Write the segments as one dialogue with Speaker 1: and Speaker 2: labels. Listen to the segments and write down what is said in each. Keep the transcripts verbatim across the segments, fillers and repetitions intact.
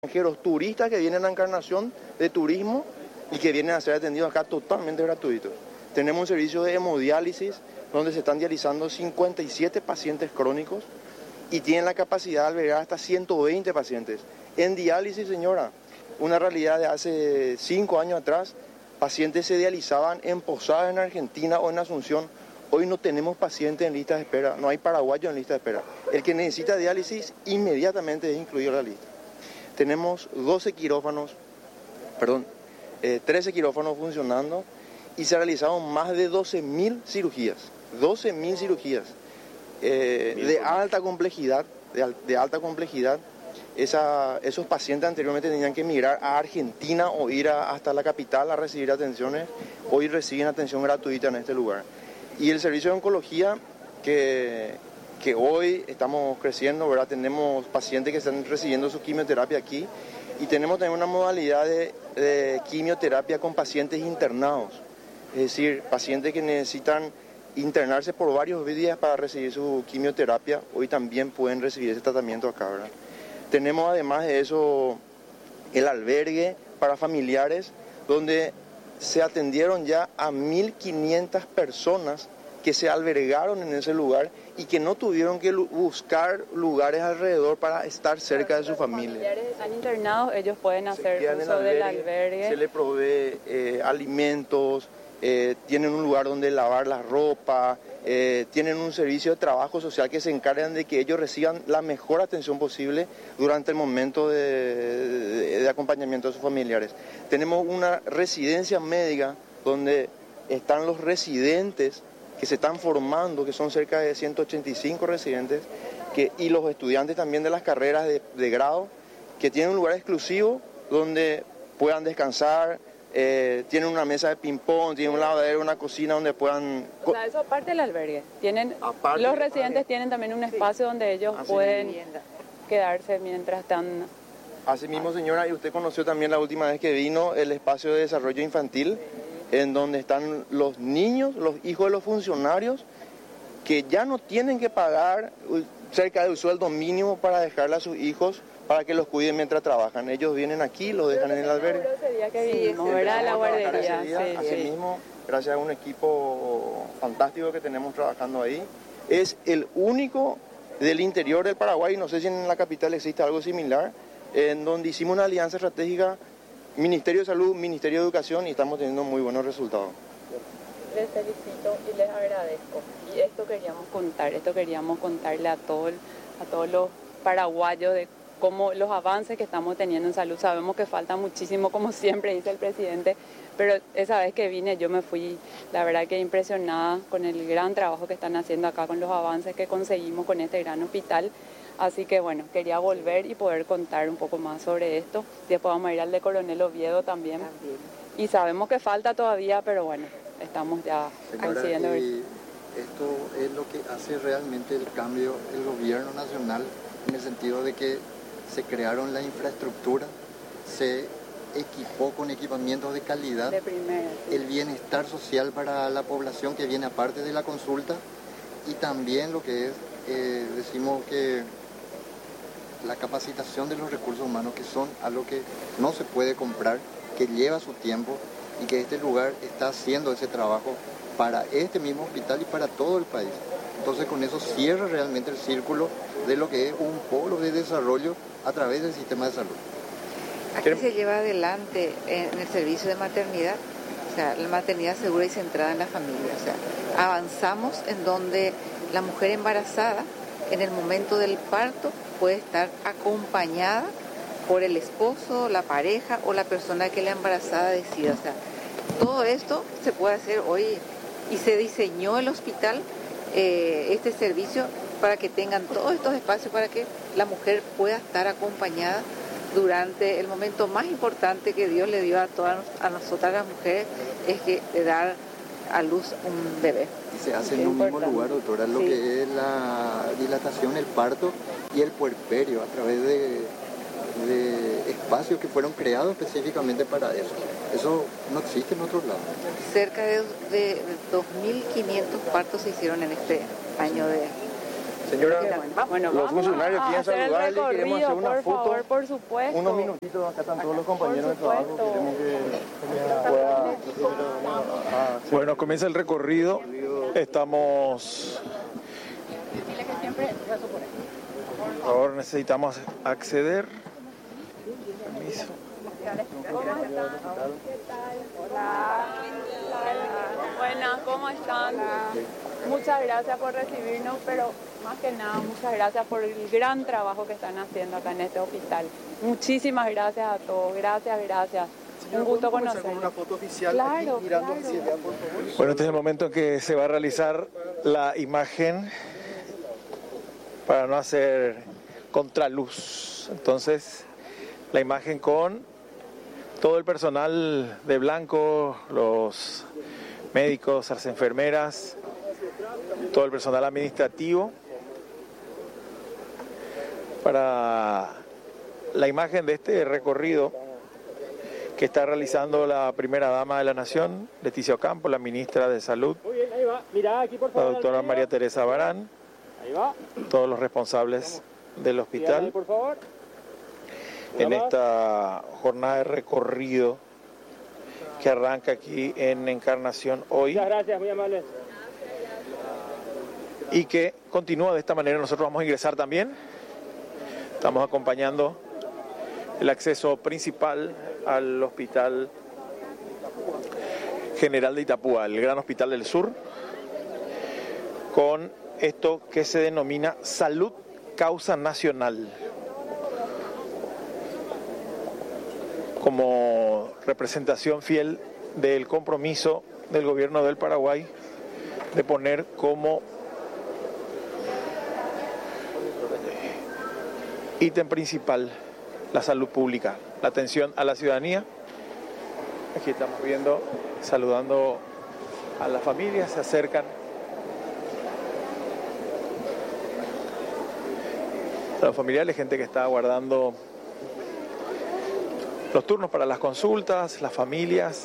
Speaker 1: extranjeros, turistas que vienen a Encarnación de turismo y que vienen a ser atendidos acá totalmente gratuitos. Tenemos un servicio de hemodiálisis donde se están dializando cincuenta y siete pacientes crónicos y tienen la capacidad de albergar hasta ciento veinte pacientes. En diálisis, señora, una realidad de hace cinco años atrás, pacientes se dializaban en Posadas en Argentina o en Asunción. Hoy no tenemos pacientes en lista de espera, no hay paraguayos en lista de espera. El que necesita diálisis inmediatamente es incluido en la lista. Tenemos doce quirófanos, perdón, eh, trece quirófanos funcionando y se realizaron más de doce mil cirugías, doce mil cirugías eh, de alta complejidad, de, al, de alta complejidad. Esa, esos pacientes anteriormente tenían que emigrar a Argentina o ir a, hasta la capital a recibir atenciones, hoy reciben atención gratuita en este lugar. Y el servicio de oncología que... que hoy estamos creciendo, ¿verdad? Tenemos pacientes que están recibiendo su quimioterapia aquí y tenemos también una modalidad de, de quimioterapia con pacientes internados, es decir, pacientes que necesitan internarse por varios días para recibir su quimioterapia, hoy también pueden recibir ese tratamiento acá, ¿verdad? Tenemos además de eso el albergue para familiares, donde se atendieron ya a mil quinientas personas que se albergaron en ese lugar y que no tuvieron que buscar lugares alrededor para estar cerca de su familia.
Speaker 2: Los familiares están internados, ellos pueden hacer uso del albergue.
Speaker 1: Se les provee eh, alimentos, eh, tienen un lugar donde lavar la ropa, eh, tienen un servicio de trabajo social que se encargan de que ellos reciban la mejor atención posible durante el momento de, de, de acompañamiento de sus familiares. Tenemos una residencia médica donde están los residentes que se están formando, que son cerca de ciento ochenta y cinco residentes, que, y los estudiantes también de las carreras de, de grado, que tienen un lugar exclusivo donde puedan descansar, eh, tienen una mesa de ping-pong, tienen un lavadero, una cocina donde puedan...
Speaker 2: O sea, eso aparte del albergue. Tienen, aparte los residentes tienen también un espacio donde ellos Así pueden mismo. quedarse mientras están...
Speaker 1: Así mismo, señora, y usted conoció también la última vez que vino el espacio de desarrollo infantil, en donde están los niños, los hijos de los funcionarios, que ya no tienen que pagar cerca del sueldo mínimo para dejarle a sus hijos para que los cuiden mientras trabajan. Ellos vienen aquí, los dejan en el albergue.
Speaker 2: Ese día que vinimos, ¿verdad? La guardería.
Speaker 1: Sí, así sí. mismo, gracias a un equipo fantástico que tenemos trabajando ahí. Es el único del interior del Paraguay, no sé si en la capital existe algo similar, en donde hicimos una alianza estratégica Ministerio de Salud, Ministerio de Educación y estamos teniendo muy buenos resultados.
Speaker 2: Les felicito y les agradezco. Y esto queríamos contar, esto queríamos contarle a, todo el, a todos los paraguayos de cómo los avances que estamos teniendo en salud. Sabemos que falta muchísimo, como siempre dice el presidente, pero esa vez que vine yo me fui, la verdad que impresionada con el gran trabajo que están haciendo acá, con los avances que conseguimos con este gran hospital. Así que bueno, quería volver y poder contar un poco más sobre esto. Después vamos a ir al de Coronel Oviedo también. también. Y sabemos que falta todavía, pero bueno, estamos ya
Speaker 3: coincidiendo. Eh, esto es lo que hace realmente el cambio del gobierno nacional, en el sentido de que se crearon la infraestructura, se equipó con equipamientos de calidad,
Speaker 2: de primera, sí.
Speaker 3: El bienestar social para la población que viene aparte de la consulta y también lo que es, eh, decimos que la capacitación de los recursos humanos, que son algo que no se puede comprar, que lleva su tiempo y que este lugar está haciendo ese trabajo para este mismo hospital y para todo el país. Entonces con eso cierra realmente el círculo de lo que es un polo de desarrollo a través del sistema de salud.
Speaker 4: Aquí se lleva adelante en el servicio de maternidad, o sea, la maternidad segura y centrada en la familia. O sea, avanzamos en donde la mujer embarazada en el momento del parto puede estar acompañada por el esposo, la pareja o la persona que la embarazada decida. O sea, todo esto se puede hacer hoy y se diseñó el hospital, eh, este servicio, para que tengan todos estos espacios para que la mujer pueda estar acompañada durante el momento más importante que Dios le dio a todas a nosotras las mujeres, es que de dar a luz un bebé.
Speaker 3: Y se hace en un mismo lugar, doctora, lo sí. que es la dilatación, el parto y el puerperio, a través de, de espacios que fueron creados específicamente para eso. Eso no existe en otros lados.
Speaker 4: Cerca de, de dos mil quinientos partos se hicieron en este año de
Speaker 1: Señora,
Speaker 2: bueno,
Speaker 1: los
Speaker 2: vamos
Speaker 1: funcionarios
Speaker 2: a
Speaker 1: quieren
Speaker 2: hacer el
Speaker 1: saludarle, queremos hacer
Speaker 2: recorrido,
Speaker 1: una
Speaker 2: por
Speaker 1: foto.
Speaker 2: favor, por supuesto.
Speaker 1: Unos minutitos, acá están todos los compañeros de
Speaker 2: Por
Speaker 1: trabajo,
Speaker 2: supuesto.
Speaker 1: queremos que pueda... Ah,
Speaker 5: Bueno, comienza el recorrido. Estamos... Por favor, necesitamos acceder. Permiso.
Speaker 2: ¿Cómo están? ¿Qué tal? Hola. Buenas, ¿cómo están? Muchas gracias por recibirnos, pero más que nada, muchas gracias por el gran trabajo que están haciendo acá en este hospital. Muchísimas gracias a todos. Gracias, gracias. Un gusto conocerlos.
Speaker 1: una foto oficial
Speaker 2: Claro,
Speaker 1: aquí, mirando
Speaker 2: claro.
Speaker 1: hacia allá, por favor.
Speaker 5: Bueno, este es el momento en que se va a realizar la imagen para no hacer contraluz. Entonces, la imagen con todo el personal de blanco, los médicos, las enfermeras, todo el personal administrativo, para la imagen de este recorrido que está realizando la primera dama de la Nación, Leticia Ocampo, la ministra de Salud,
Speaker 6: Muy bien, ahí va. Mirá, aquí por
Speaker 5: la
Speaker 6: favor.
Speaker 5: doctora
Speaker 6: al medio.
Speaker 5: María Teresa Barán,
Speaker 6: Ahí va.
Speaker 5: todos los responsables del
Speaker 6: Síganme,
Speaker 5: hospital
Speaker 6: por favor.
Speaker 5: en
Speaker 6: Nada más.
Speaker 5: esta jornada de recorrido que arranca aquí en Encarnación hoy
Speaker 6: Muchas gracias, muy amables.
Speaker 5: y que continúa de esta manera. Nosotros vamos a ingresar también. Estamos acompañando el acceso principal al Hospital General de Itapúa, el Gran Hospital del Sur, con esto que se denomina Salud Causa Nacional, como representación fiel del compromiso del gobierno del Paraguay de poner como ítem principal la salud pública, la atención a la ciudadanía. Aquí estamos viendo, saludando a las familias, se acercan a los familiares, gente que está aguardando los turnos para las consultas, las familias.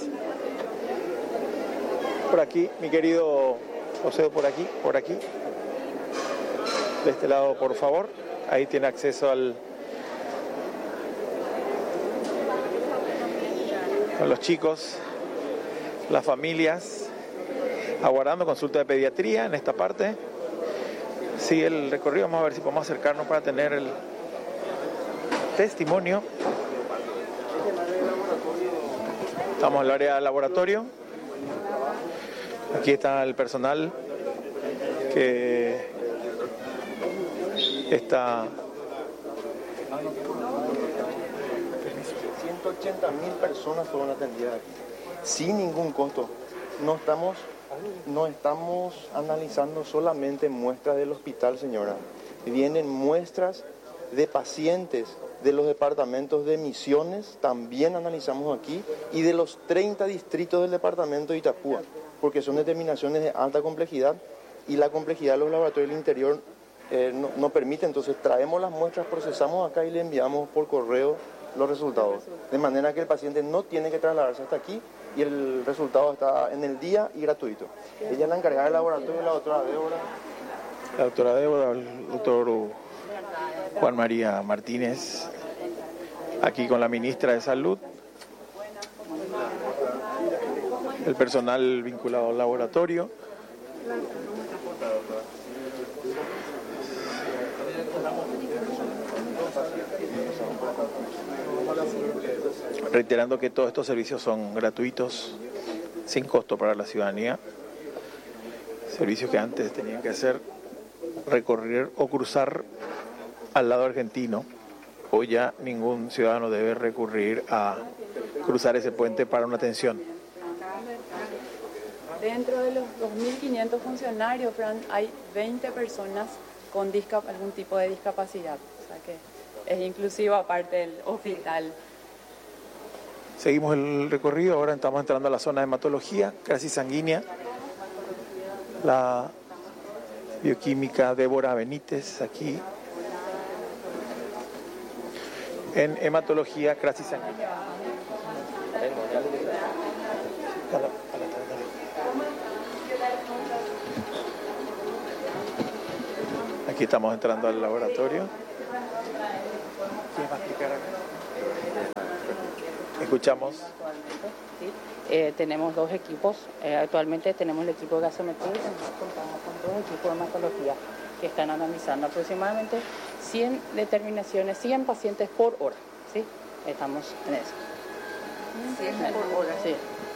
Speaker 5: Por aquí, mi querido José, por aquí, por aquí. De este lado, por favor. Ahí tiene acceso al... con los chicos, las familias, aguardando consulta de pediatría en esta parte. Sigue el recorrido, vamos a ver si podemos acercarnos para tener el testimonio. Estamos en el área de laboratorio. Aquí está el personal que está...
Speaker 1: ciento ochenta mil personas fueron atendidas aquí, sin ningún costo. No estamos, no estamos analizando solamente muestras del hospital, señora. Vienen muestras de pacientes de los departamentos de Misiones, también analizamos aquí, y de los treinta distritos del departamento de Itapúa, porque son determinaciones de alta complejidad y la complejidad de los laboratorios del interior eh, no, no permite. Entonces traemos las muestras, procesamos acá y le enviamos por correo los resultados, de manera que el paciente no tiene que trasladarse hasta aquí y el resultado está en el día y gratuito. Ella es la encargada del laboratorio, la doctora Débora.
Speaker 5: La doctora Débora, el doctor Juan María Martínez, aquí con la ministra de Salud, el personal vinculado al laboratorio. Reiterando que todos estos servicios son gratuitos, sin costo para la ciudadanía. Servicios que antes tenían que hacer recorrer o cruzar al lado argentino. Hoy ya ningún ciudadano debe recurrir a cruzar ese puente para una atención.
Speaker 2: Dentro de los dos mil quinientos funcionarios, Fran, hay veinte personas con discap- algún tipo de discapacidad. O sea que es inclusivo aparte del hospital.
Speaker 5: Seguimos el recorrido, ahora estamos entrando a la zona de hematología, crisis sanguínea. La bioquímica Débora Benítez aquí. En hematología, crisis sanguínea. Aquí estamos entrando al laboratorio. ¿Quién va a explicar acá? Escuchamos.
Speaker 7: Sí. Eh, tenemos dos equipos. Eh, actualmente tenemos el equipo de gasometría y contamos con dos equipos de hematología que están analizando aproximadamente cien determinaciones, cien pacientes por hora. ¿Sí? Estamos en eso.
Speaker 4: cien por hora.
Speaker 7: Sí.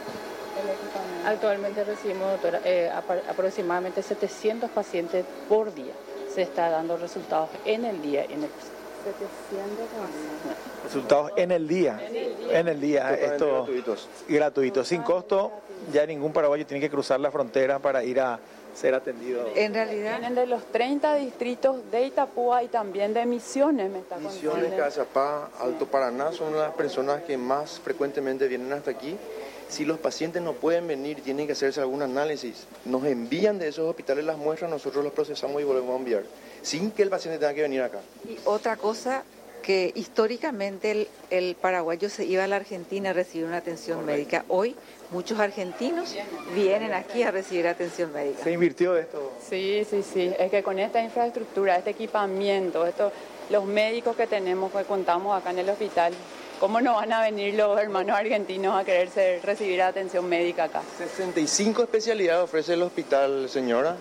Speaker 7: Actualmente recibimos, doctora, eh, aproximadamente setecientos pacientes por día. Se está dando resultados en el día. En el
Speaker 2: setecientos
Speaker 5: Resultados en el día. En el día. En el día. Esto
Speaker 1: gratuitos.
Speaker 5: Gratuito, sin costo. Ya ningún paraguayo tiene que cruzar la frontera para ir a ser atendido.
Speaker 4: En realidad,
Speaker 2: Vienen de los treinta distritos de Itapúa y también de Misiones, me está contando.
Speaker 1: Misiones, Cazapá, Alto Paraná son las personas que más frecuentemente vienen hasta aquí. Si los pacientes no pueden venir y tienen que hacerse algún análisis, nos envían de esos hospitales las muestras, nosotros los procesamos y volvemos a enviar, sin que el paciente tenga que venir acá.
Speaker 4: y otra cosa que históricamente el, el paraguayo se iba a la Argentina a recibir una atención
Speaker 1: Correcto.
Speaker 4: médica. Hoy muchos argentinos vienen aquí a recibir atención médica.
Speaker 5: ¿Se invirtió esto?
Speaker 2: Sí, sí, sí. Es que con esta infraestructura, este equipamiento, esto, los médicos que tenemos, que contamos acá en el hospital, ¿cómo no van a venir los hermanos argentinos a querer ser- recibir atención médica acá?
Speaker 1: sesenta y cinco especialidades ofrece el hospital, señora,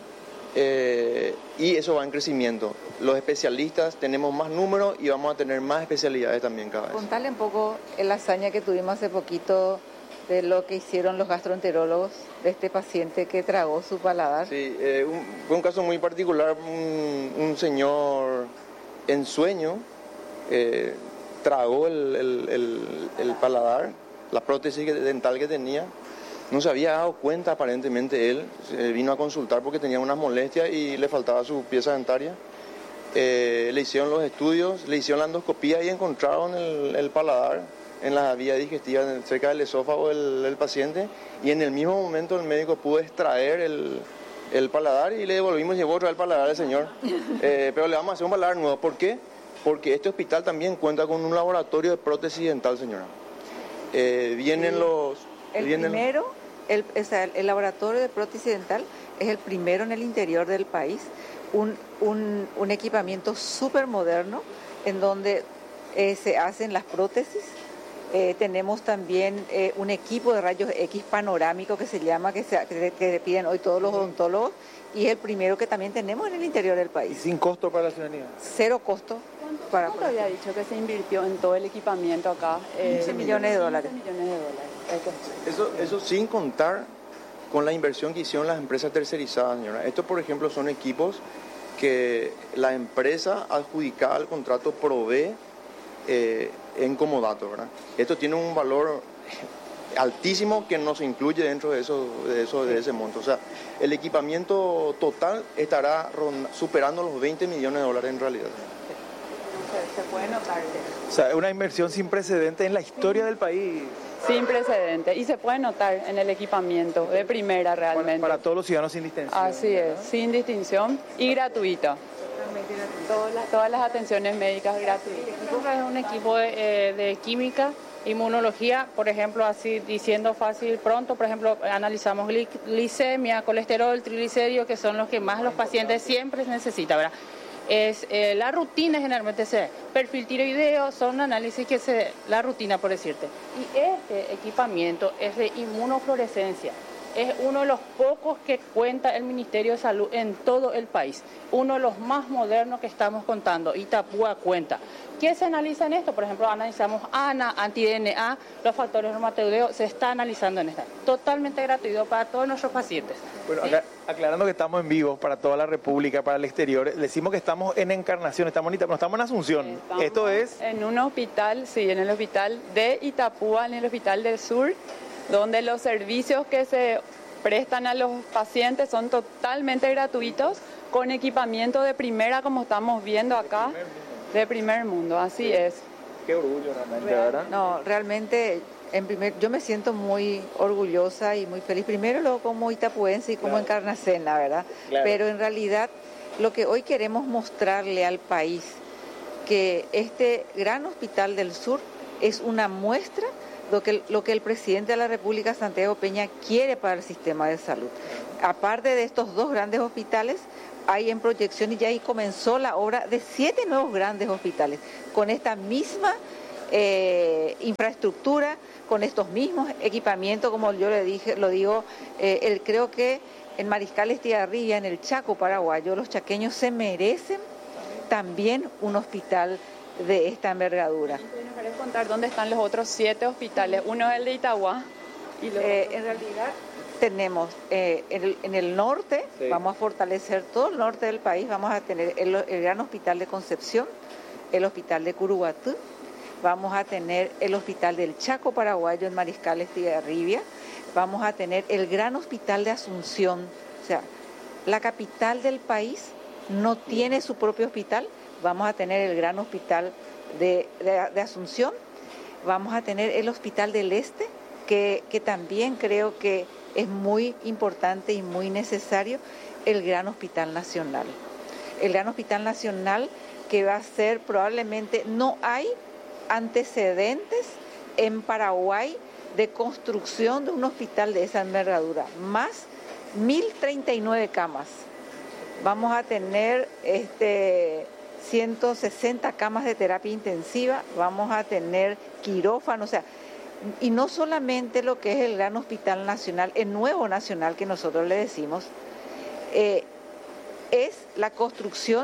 Speaker 1: eh, y eso va en crecimiento. Los especialistas tenemos más número y vamos a tener más especialidades también cada vez.
Speaker 4: Contarle un poco la hazaña que tuvimos hace poquito de lo que hicieron los gastroenterólogos de este paciente que tragó su paladar.
Speaker 1: Sí, eh, un- fue un caso muy particular, un, un señor en sueño eh, tragó el, el- el- el paladar, la prótesis que- dental que tenía, no se había dado cuenta aparentemente él, eh, vino a consultar porque tenía unas molestias y le faltaba su pieza dentaria. Eh, le hicieron los estudios, le hicieron la endoscopía y encontraron el, el paladar en la vía digestiva cerca del esófago del, del paciente, y en el mismo momento el médico pudo extraer el, el paladar y le devolvimos y llevó otra vez el paladar al señor. Eh, pero le vamos a hacer un paladar nuevo. ¿Por qué? Porque este hospital también cuenta con un laboratorio de prótesis dental, señora. Eh, vienen
Speaker 4: Sí.
Speaker 1: los...
Speaker 4: El
Speaker 1: vienen-
Speaker 4: primero, el, o sea, el laboratorio de prótesis dental es el primero en el interior del país, un, un, un equipamiento súper moderno en donde eh, se hacen las prótesis. Eh, tenemos también eh, un equipo de rayos X panorámico que se llama, que, se, que, que piden hoy todos los odontólogos, y es el primero que también tenemos en el interior del
Speaker 5: Y
Speaker 4: país.
Speaker 5: sin costo para la ciudadanía.
Speaker 4: Cero costo para...
Speaker 2: ¿Cuánto había dicho que se invirtió en todo el equipamiento acá? Eh,
Speaker 4: quince millones de dólares.
Speaker 2: quince millones de dólares.
Speaker 1: Eso, eso sin contar con la inversión que hicieron las empresas tercerizadas, señora. Estos, por ejemplo, son equipos que la empresa adjudicada al contrato provee eh, en comodato, ¿verdad? Esto tiene un valor altísimo que no se incluye dentro de eso, de eso, de ese monto. O sea, el equipamiento total estará ronda- superando los veinte millones de dólares en realidad.
Speaker 2: Se puede notar.
Speaker 5: O sea, una inversión sin precedentes en la historia del país.
Speaker 2: Sin precedente. Y se puede notar en el equipamiento, de primera
Speaker 5: Para,
Speaker 2: realmente.
Speaker 5: para todos los ciudadanos sin distinción.
Speaker 2: Así es, sin distinción y gratuita. Todas las, todas las atenciones médicas gratuitas.
Speaker 7: El equipo es un equipo de, eh, de química, inmunología, por ejemplo, así diciendo fácil, pronto, por ejemplo, analizamos gli- glicemia, colesterol, triglicéridos, que son los que más los pacientes siempre necesitan, ¿verdad? Es eh, la rutina generalmente se perfil tiroideo, son análisis que se, la rutina por decirte. Y este equipamiento es de inmunofluorescencia. Es uno de los pocos que cuenta el Ministerio de Salud en todo el país. Uno de los más modernos que estamos contando. Itapúa cuenta. ¿Qué se analiza en esto? Por ejemplo, analizamos A N A, anti-D N A, los factores reumatoideos. Se está analizando en esta. Totalmente gratuito para todos nuestros pacientes.
Speaker 5: Bueno,
Speaker 7: ¿Sí?
Speaker 5: acá- aclarando que estamos en vivo para toda la República, para el exterior, decimos que estamos en Encarnación, estamos en Ita- no estamos en Asunción.
Speaker 2: Estamos
Speaker 5: Esto es...
Speaker 2: en un hospital, sí, en el hospital de Itapúa, en el hospital del sur, donde los servicios que se prestan a los pacientes son totalmente gratuitos, con equipamiento de primera, como estamos viendo acá, de primer mundo, así es.
Speaker 5: Qué orgullo realmente, ¿verdad?
Speaker 4: No, realmente, en primer, yo me siento muy orgullosa y muy feliz. Primero luego como itapuense y como
Speaker 5: Claro.
Speaker 4: encarnacena, ¿verdad?
Speaker 5: Claro.
Speaker 4: Pero en realidad lo que hoy queremos mostrarle al país, que este gran hospital del sur es una muestra de lo que, lo que el presidente de la República, Santiago Peña, quiere para el sistema de salud. Aparte de estos dos grandes hospitales, hay en proyección y ya ahí comenzó la obra de siete nuevos grandes hospitales, con esta misma eh, infraestructura, con estos mismos equipamientos, como yo le dije, lo digo, eh, el, creo que en Mariscal Estigarribia, en el Chaco paraguayo, los chaqueños se merecen también un hospital de esta envergadura.
Speaker 2: ¿Nos querés contar dónde están los otros siete hospitales? Uno es el de Itagua. Y los
Speaker 4: eh, en realidad tenemos eh, en, el, en el norte, sí. Vamos a fortalecer todo el norte del país, vamos a tener el, el Gran Hospital de Concepción, el Hospital de Curuguatú, vamos a tener el Hospital del Chaco paraguayo en Mariscal Estigarribia, vamos a tener el Gran Hospital de Asunción, o sea, la capital del país no tiene su propio hospital, vamos a tener el Gran Hospital de, de, de Asunción, vamos a tener el Hospital del Este, que, que también creo que es muy importante y muy necesario, el Gran Hospital Nacional. El Gran Hospital Nacional que va a ser probablemente, no hay antecedentes en Paraguay de construcción de un hospital de esa envergadura, más mil treinta y nueve camas. Vamos a tener este, ciento sesenta camas de terapia intensiva, vamos a tener quirófano, o sea, y no solamente lo que es el Gran Hospital Nacional, el nuevo nacional que nosotros le decimos, eh, es la construcción,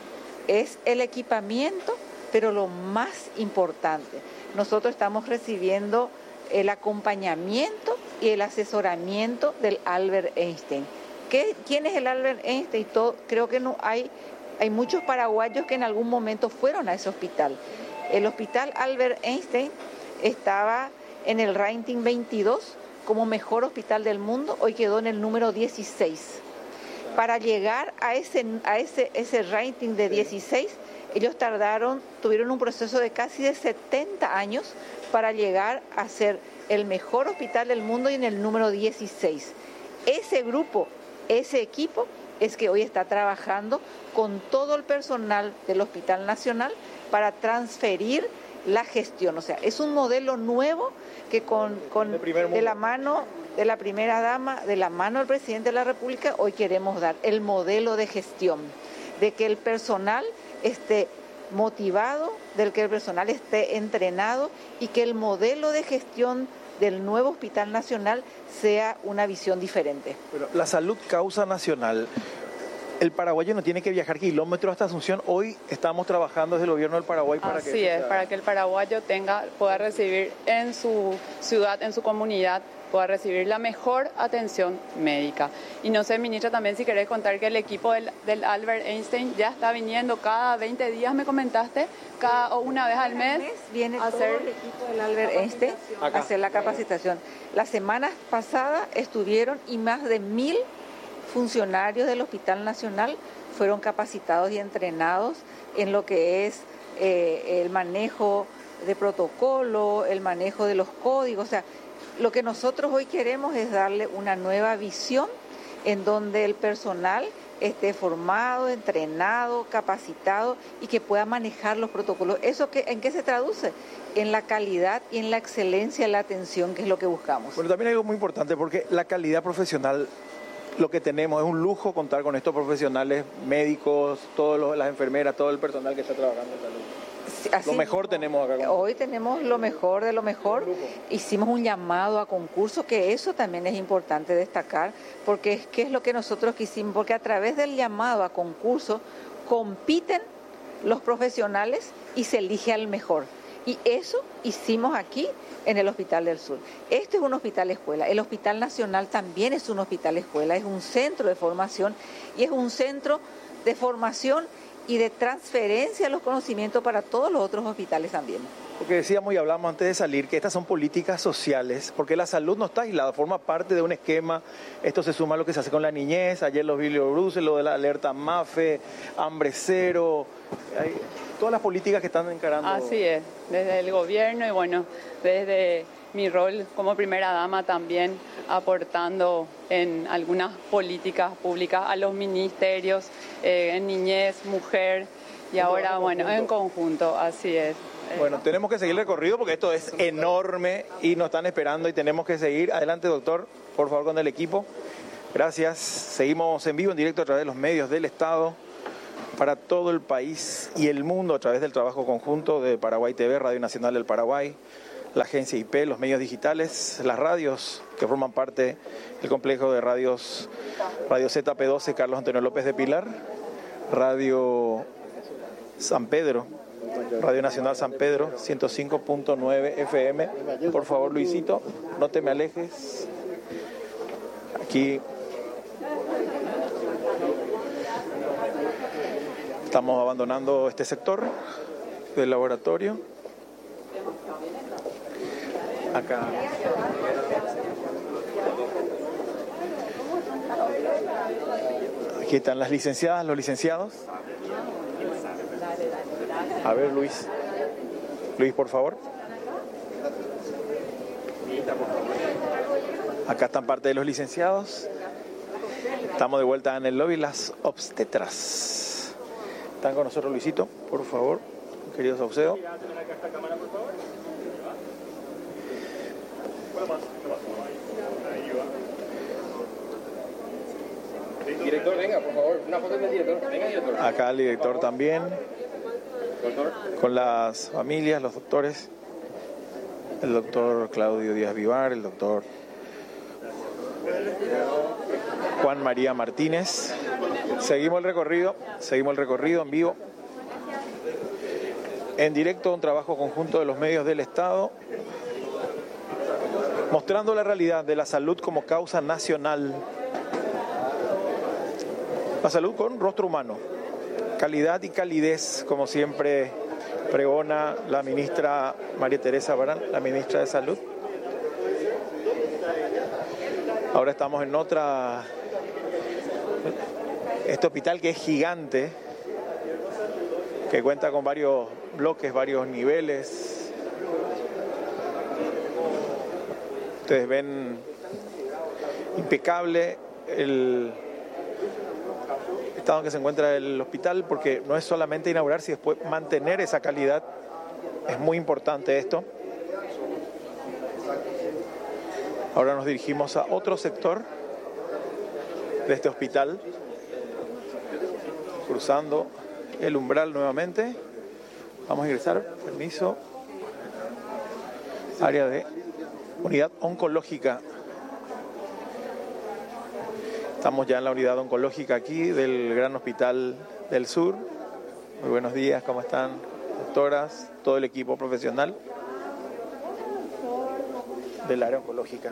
Speaker 4: es el equipamiento, pero lo más importante, nosotros estamos recibiendo el acompañamiento y el asesoramiento del Albert Einstein. ¿Qué, ¿Quién es el Albert Einstein? Todo, creo que no hay, hay muchos paraguayos que en algún momento fueron a ese hospital. El hospital Albert Einstein estaba en el ranking veintidós como mejor hospital del mundo, hoy quedó en el número dieciséis. Para llegar a ese, a ese, ese ranking de dieciséis, ellos tardaron, tuvieron un proceso de casi de setenta años para llegar a ser el mejor hospital del mundo y en el número dieciséis. Ese grupo, ese equipo es que hoy está trabajando con todo el personal del Hospital Nacional para transferir la gestión. O sea, es un modelo nuevo que con, con de la mano de la primera dama, de la mano del presidente de la República, hoy queremos dar el modelo de gestión, de que el personal esté motivado, del que el personal esté entrenado y que el modelo de gestión del nuevo Hospital Nacional sea una visión diferente.
Speaker 5: Pero la salud causa nacional. El paraguayo no tiene que viajar kilómetros hasta Asunción. Hoy estamos trabajando desde el gobierno del Paraguay para
Speaker 2: Así
Speaker 5: que... Así
Speaker 2: es,
Speaker 5: sea...
Speaker 2: para que el paraguayo tenga, pueda recibir en su ciudad, en su comunidad, pueda recibir la mejor atención médica. Y no sé, ministra, también si querés contar que el equipo del, del Albert Einstein ya está viniendo cada veinte días, me comentaste, cada o una vez al mes,
Speaker 4: mes viene
Speaker 2: a hacer
Speaker 4: todo el equipo del Albert Einstein a hacer la capacitación. La semana pasada estuvieron y más de mil funcionarios del Hospital Nacional fueron capacitados y entrenados en lo que es eh, el manejo de protocolo, el manejo de los códigos, o sea, lo que nosotros hoy queremos es darle una nueva visión en donde el personal esté formado, entrenado, capacitado y que pueda manejar los protocolos. ¿Eso qué, en qué se traduce? En la calidad y en la excelencia de la atención, que es lo que buscamos.
Speaker 5: Bueno, también hay algo muy importante porque la calidad profesional, lo que tenemos, es un lujo contar con estos profesionales, médicos, todas las enfermeras, todo el personal que está trabajando en salud. Así, lo mejor tenemos acá.
Speaker 4: Hoy tenemos lo mejor de lo mejor. Hicimos un llamado a concurso, que eso también es importante destacar, porque es que es lo que nosotros quisimos, porque a través del llamado a concurso compiten los profesionales y se elige al mejor. Y eso hicimos aquí en el Hospital del Sur. Este es un hospital escuela. El Hospital Nacional también es un hospital escuela, es un centro de formación y es un centro de formación y de transferencia de los conocimientos para todos los otros hospitales también.
Speaker 5: Porque decíamos y hablamos antes de salir que estas son políticas sociales, porque la salud no está aislada, forma parte de un esquema. Esto se suma a lo que se hace con la niñez, ayer los biliobruces, lo de la alerta MAFE, hambre cero, hay todas las políticas que están encarando.
Speaker 2: Así es, desde el gobierno y bueno, desde mi rol como primera dama también aportando en algunas políticas públicas a los ministerios, eh, en niñez, mujer y ahora, bueno, en conjunto, así es.
Speaker 5: Bueno, tenemos que seguir el recorrido porque esto es enorme y nos están esperando y tenemos que seguir. Adelante, doctor, por favor, con el equipo. Gracias. Seguimos en vivo, en directo a través de los medios del Estado para todo el país y el mundo a través del trabajo conjunto de Paraguay T V, Radio Nacional del Paraguay, la agencia I P, los medios digitales, las radios que forman parte del complejo de radios, Radio Z P doce, Carlos Antonio López de Pilar, Radio San Pedro, Radio Nacional San Pedro, ciento cinco punto nueve F M. Por favor, Luisito, no te me alejes. Aquí estamos abandonando este sector del laboratorio. Acá. Aquí están las licenciadas, los licenciados. A ver, Luis. Luis, por favor. Acá están parte de los licenciados. Estamos de vuelta en el lobby. Las obstetras están con nosotros. Luisito, por favor, querido Saucedo.
Speaker 8: Director, venga, por favor, una foto del director. Venga, director.
Speaker 5: Acá el director también.
Speaker 8: Doctor.
Speaker 5: Con las familias, los doctores. El doctor Claudio Díaz Vivar, el doctor Juan María Martínez. Seguimos el recorrido, seguimos el recorrido en vivo. En directo, un trabajo conjunto de los medios del Estado, mostrando la realidad de la salud como causa nacional. La salud con rostro humano, calidad y calidez, como siempre pregona la ministra María Teresa Barán, la ministra de Salud. Ahora estamos en otra, este hospital que es gigante, que cuenta con varios bloques, varios niveles. Ustedes ven impecable el estado en que se encuentra el hospital, porque no es solamente inaugurar, sino después mantener esa calidad. Es muy importante esto. Ahora nos dirigimos a otro sector de este hospital, cruzando el umbral nuevamente. Vamos a ingresar, permiso, área de unidad oncológica. Estamos ya en la unidad oncológica aquí del Gran Hospital del Sur. Muy buenos días, ¿cómo están? Doctoras, todo el equipo profesional del área oncológica.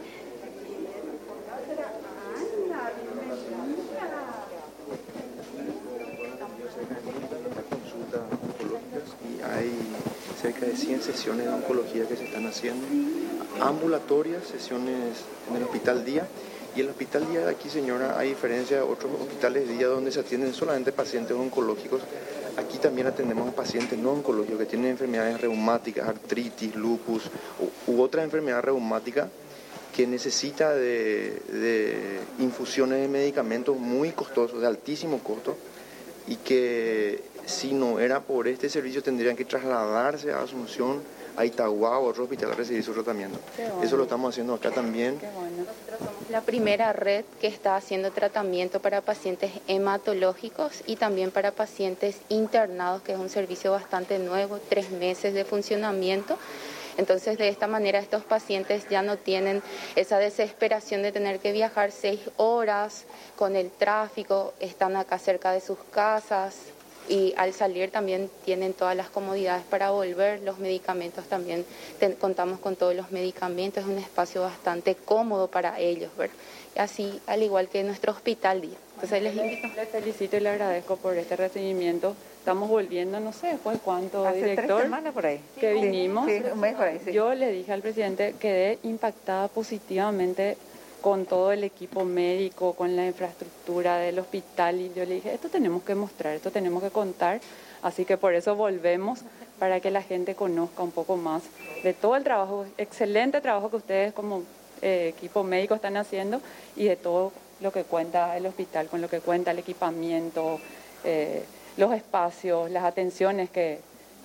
Speaker 1: Consultas oncológicas y hay cerca de cien sesiones de oncología que se están haciendo, ambulatorias, sesiones en el hospital día. Y el hospital día de aquí, señora, a diferencia de otros hospitales de día donde se atienden solamente pacientes oncológicos, aquí también atendemos a pacientes no oncológicos que tienen enfermedades reumáticas, artritis, lupus u, u otra enfermedad reumática que necesita de, de infusiones de medicamentos muy costosos, de altísimo costo, y que si no era por este servicio tendrían que trasladarse a Asunción, a Itagua o a otro hospital a recibir su tratamiento. Bueno. Eso lo estamos haciendo acá también.
Speaker 9: Qué bueno. Nosotros somos la primera red que está haciendo tratamiento para pacientes hematológicos y también para pacientes internados, que es un servicio bastante nuevo, tres meses de funcionamiento. Entonces, de esta manera, estos pacientes ya no tienen esa desesperación de tener que viajar seis horas con el tráfico, están acá cerca de sus casas. Y al salir también tienen todas las comodidades para volver, los medicamentos también, ten, contamos con todos los medicamentos, es un espacio bastante cómodo para ellos, ¿verdad? Y así, al igual que nuestro hospital día. Entonces les invito.
Speaker 2: Les felicito y le agradezco por este recibimiento. Estamos volviendo, no sé, después cuánto,
Speaker 4: Hace
Speaker 2: director,
Speaker 4: tres semanas por ahí.
Speaker 2: que
Speaker 4: Sí,
Speaker 2: vinimos.
Speaker 4: sí, un mes por ahí, sí.
Speaker 2: Yo le dije al presidente, quedé impactada positivamente con todo el equipo médico, con la infraestructura del hospital, y yo le dije, esto tenemos que mostrar, esto tenemos que contar, así que por eso volvemos, para que la gente conozca un poco más de todo el trabajo, excelente trabajo que ustedes como eh, equipo médico están haciendo, y de todo lo que cuenta el hospital, con lo que cuenta el equipamiento, eh, los espacios, las atenciones que,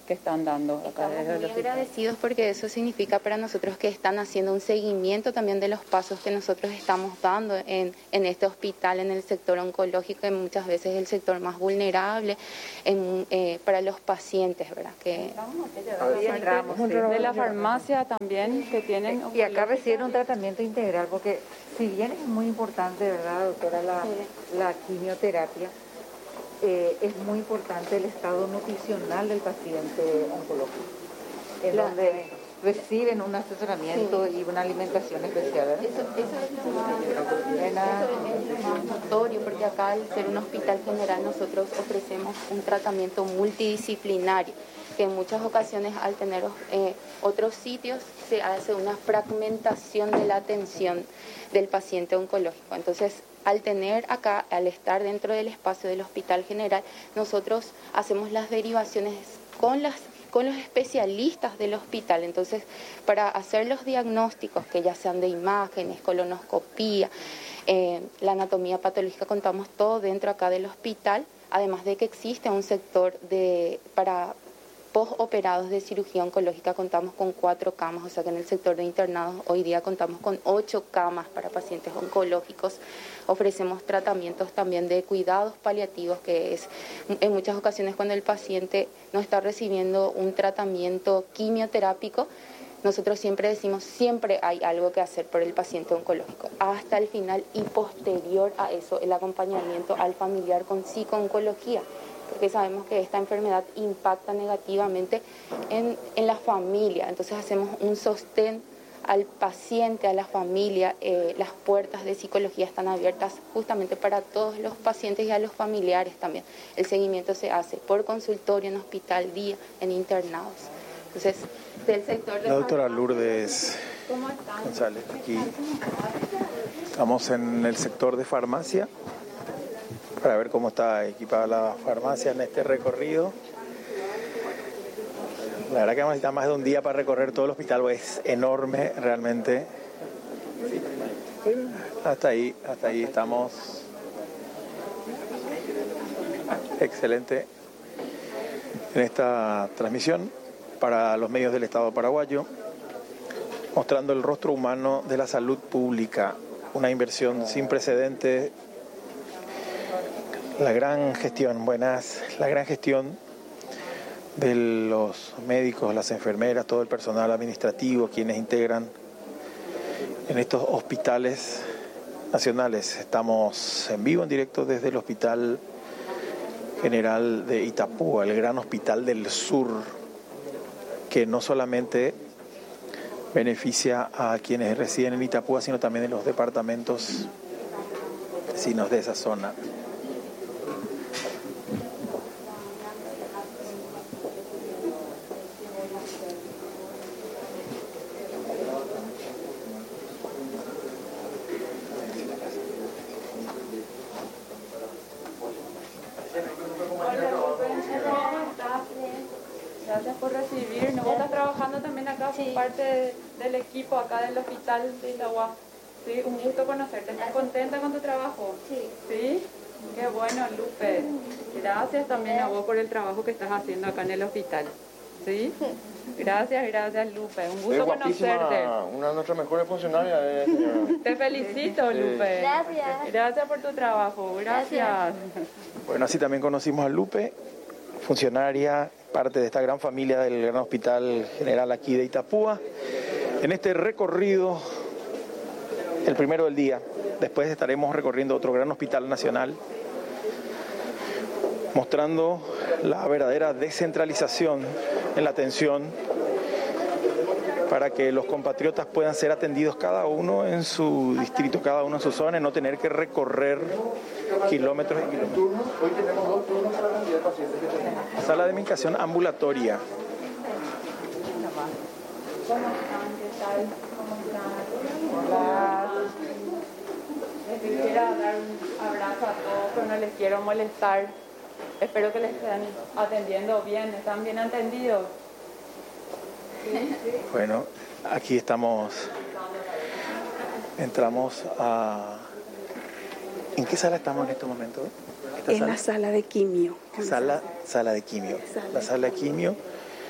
Speaker 2: que están dando acá
Speaker 9: Estamos
Speaker 2: desde el
Speaker 9: muy
Speaker 2: hospital.
Speaker 9: agradecidos porque eso significa para nosotros que están haciendo un seguimiento también de los pasos que nosotros estamos dando en, en este hospital, en el sector oncológico, que muchas veces es el sector más vulnerable en, eh, para los pacientes, ¿verdad? Que
Speaker 4: Ahí entramos, sí.
Speaker 2: De la farmacia también que tienen.
Speaker 4: Y acá reciben un tratamiento integral, porque si bien es muy importante, ¿verdad, doctora, la, la quimioterapia, eh, es muy importante el estado nutricional del paciente oncológico, en
Speaker 9: La-
Speaker 4: donde reciben un asesoramiento
Speaker 9: Sí.
Speaker 4: y una alimentación especial, ¿verdad?
Speaker 9: Eso, eso es lo más,
Speaker 4: Buena.
Speaker 9: eso es lo más notorio, porque acá al ser un hospital general nosotros ofrecemos un tratamiento multidisciplinario, que en muchas ocasiones al tener eh, otros sitios se hace una fragmentación de la atención del paciente oncológico. Entonces, al tener acá, al estar dentro del espacio del hospital general, nosotros hacemos las derivaciones con las con los especialistas del hospital. Entonces, para hacer los diagnósticos, que ya sean de imágenes, colonoscopía, eh, la anatomía patológica, contamos todo dentro acá del hospital, además de que existe un sector de para postoperados de cirugía oncológica, contamos con cuatro camas, o sea que en el sector de internados hoy día contamos con ocho camas para pacientes oncológicos. Ofrecemos tratamientos también de cuidados paliativos, que es en muchas ocasiones cuando el paciente no está recibiendo un tratamiento quimioterápico, nosotros siempre decimos, siempre hay algo que hacer por el paciente oncológico, hasta el final y posterior a eso, el acompañamiento al familiar con psico-oncología, porque sabemos que esta enfermedad impacta negativamente en, en la familia. Entonces hacemos un sostén al paciente, a la familia. Eh, las puertas de psicología están abiertas justamente para todos los pacientes y a los familiares también. El seguimiento se hace por consultorio, en hospital, día, en internados. Entonces, del sector de
Speaker 5: La doctora
Speaker 9: farmacia,
Speaker 5: Lourdes
Speaker 9: ¿cómo están?
Speaker 5: González, aquí estamos en el sector de farmacia para ver cómo está equipada la farmacia en este recorrido. La verdad que vamos a necesitar más de un día para recorrer todo el hospital, pues es enorme realmente. Hasta ahí, hasta ahí estamos. Excelente en esta transmisión para los medios del Estado paraguayo, mostrando el rostro humano de la salud pública, una inversión sin precedentes. La gran gestión, buenas, la gran gestión de los médicos, las enfermeras, todo el personal administrativo, quienes integran en estos hospitales nacionales. Estamos en vivo, en directo desde el Hospital General de Itapúa, el gran hospital del sur, que no solamente beneficia a quienes residen en Itapúa, sino también en los departamentos vecinos de esa zona.
Speaker 2: Gracias por recibirnos. Vos estás trabajando también acá, sí, por parte de, del equipo acá del hospital de Itagua. Sí, un gusto conocerte. ¿Estás contenta con tu trabajo? Sí. ¿Sí? Qué bueno, Lupe. Gracias también a vos por el trabajo que estás haciendo acá en el hospital. ¿Sí? Gracias, gracias, Lupe. Un gusto conocerte.
Speaker 1: Una de nuestras mejores funcionarias, eh, señora.
Speaker 2: Te felicito, Lupe.
Speaker 9: Gracias.
Speaker 2: Gracias por tu trabajo. Gracias.
Speaker 5: Bueno, así también conocimos a Lupe, funcionaria, parte de esta gran familia del Gran Hospital General aquí de Itapúa, en este recorrido, el primero del día. Después estaremos recorriendo otro gran hospital nacional, mostrando la verdadera descentralización en la atención para que los compatriotas puedan ser atendidos cada uno en su distrito, cada uno en su zona, y no tener que recorrer kilómetros y kilómetros.
Speaker 1: Hoy tenemos dos turnos para la cantidad de pacientes que tenemos.
Speaker 5: Sala de medicación ambulatoria.
Speaker 2: ¿Cómo están? ¿Qué tal? ¿Cómo están? Hola. Les quisiera dar un abrazo a todos, pero no les quiero molestar. Espero que les estén atendiendo bien. ¿Están bien atendidos? ¿Sí?
Speaker 5: Bueno, aquí estamos, entramos a... ¿En qué sala estamos en este momento?
Speaker 10: En la sala de quimio.
Speaker 5: Sala, sala de quimio.
Speaker 10: Sala.
Speaker 5: La sala de quimio,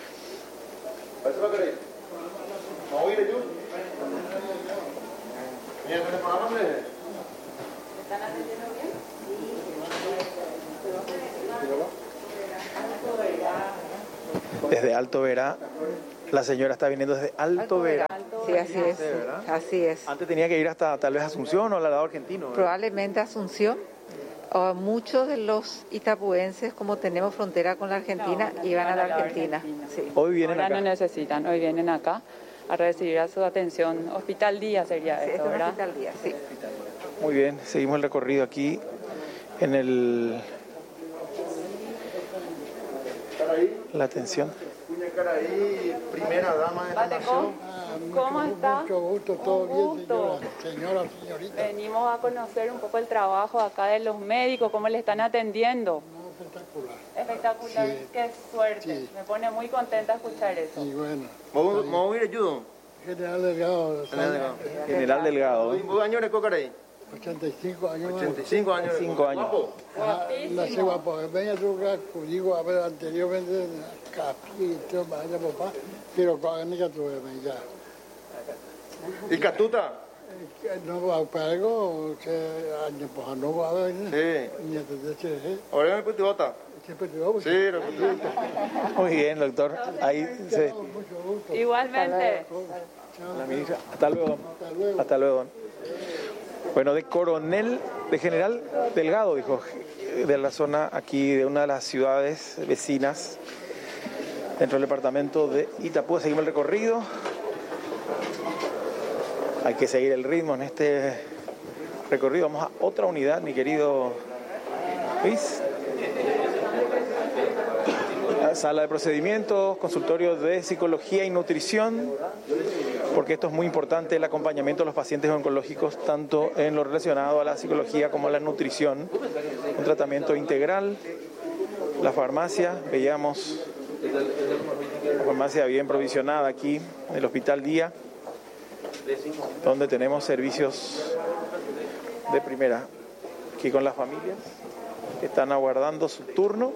Speaker 2: ¿Están atendiendo bien?
Speaker 5: Desde Alto Verá, la señora está viniendo desde Alto, Alto Verá.
Speaker 4: Sí, así es, así es.
Speaker 5: Antes tenía que ir hasta tal vez Asunción o al lado argentino, ¿verdad?
Speaker 4: Probablemente Asunción. O muchos de los itapuenses, como tenemos frontera con la Argentina, no, iban a la, la Argentina. Argentina.
Speaker 5: Sí. Hoy vienen
Speaker 2: Ahora
Speaker 5: acá.
Speaker 2: no necesitan, hoy vienen acá a recibir a su atención. Hospital Día sería
Speaker 4: sí,
Speaker 2: esto, ¿verdad?
Speaker 4: Hospital Día, sí.
Speaker 5: Muy bien, seguimos el recorrido aquí en el... La atención.
Speaker 1: Caraí, primera dama de la nación.
Speaker 10: Ah,
Speaker 2: ¿Cómo
Speaker 10: mucho,
Speaker 2: está?
Speaker 10: Mucho gusto, todo
Speaker 2: gusto.
Speaker 10: bien, señora. Señora, señorita.
Speaker 2: Venimos a conocer un poco el trabajo acá de los médicos, cómo le están atendiendo.
Speaker 10: No, espectacular.
Speaker 2: Espectacular,
Speaker 10: Sí.
Speaker 2: qué suerte.
Speaker 10: Sí.
Speaker 2: Me pone muy contenta escuchar eso.
Speaker 10: Y bueno.
Speaker 1: ¿Vamos a ir a ayudo?
Speaker 10: General Delgado.
Speaker 1: General Delgado.
Speaker 5: General Delgado.
Speaker 1: ¿Cuántos años de Cocaraí?
Speaker 10: ochenta y cinco años.
Speaker 1: ochenta y cinco años.
Speaker 5: cinco años.
Speaker 10: Ah, la sé guapo. Venga a tu rato, digo, a ver, anteriormente, capítulo, vaya papá, pero con la tuve, ya.
Speaker 1: ¿Y Catuta?
Speaker 10: No va a algo que año pues no va a ver.
Speaker 1: Sí.
Speaker 10: Ni entonces, ¿eh?
Speaker 1: ¿Ahora me puedo votar?
Speaker 10: Siempre te vamos.
Speaker 1: Sí, lo que
Speaker 5: Muy bien, doctor. Ahí se...
Speaker 10: Mucho gusto.
Speaker 2: Igualmente.
Speaker 5: La ministra. Hasta luego.
Speaker 10: Hasta luego.
Speaker 5: Hasta luego. Bueno, de coronel, de general Delgado, dijo, de la zona aquí, de una de las ciudades vecinas dentro del departamento de Itapúa. Seguimos el recorrido. Hay que seguir el ritmo en este recorrido. Vamos a otra unidad, mi querido Luis. Sala de procedimientos, consultorio de psicología y nutrición, porque esto es muy importante, el acompañamiento de los pacientes oncológicos, tanto en lo relacionado a la psicología como a la nutrición. Un tratamiento integral. La farmacia, veíamos la farmacia bien provisionada aquí en el Hospital Día, donde tenemos servicios de primera. Aquí con las familias que están aguardando su turno.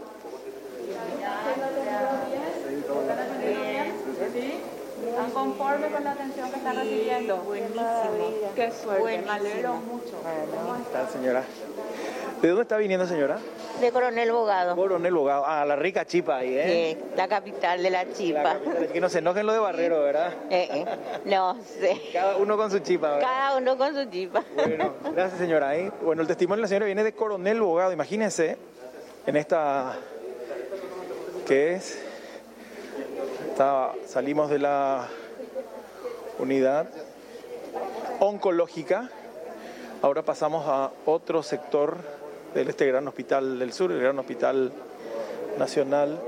Speaker 2: ¿Sí? ¿Están conformes con la atención que están recibiendo?
Speaker 4: Buenísimo.
Speaker 2: Qué suerte,
Speaker 4: Buenísimo.
Speaker 2: me alegro mucho. ¿Cómo
Speaker 5: ¿Qué tal, señora? ¿De dónde está viniendo, señora?
Speaker 11: De Coronel Bogado.
Speaker 5: Coronel Bogado. Ah, la rica chipa ahí, ¿eh?
Speaker 11: Sí, la capital de la chipa.
Speaker 5: La capital. Que no se enojen los de Barrero, ¿verdad?
Speaker 11: Eh, eh, no sé.
Speaker 5: Cada uno con su chipa, ¿verdad?
Speaker 11: Cada uno con su chipa.
Speaker 5: Bueno, gracias, señora. ¿eh? Bueno, el testimonio de la señora viene de Coronel Bogado. Imagínense en esta... ¿Qué es? Está, salimos de la unidad oncológica. Ahora pasamos a otro sector de este gran hospital del sur, el gran hospital nacional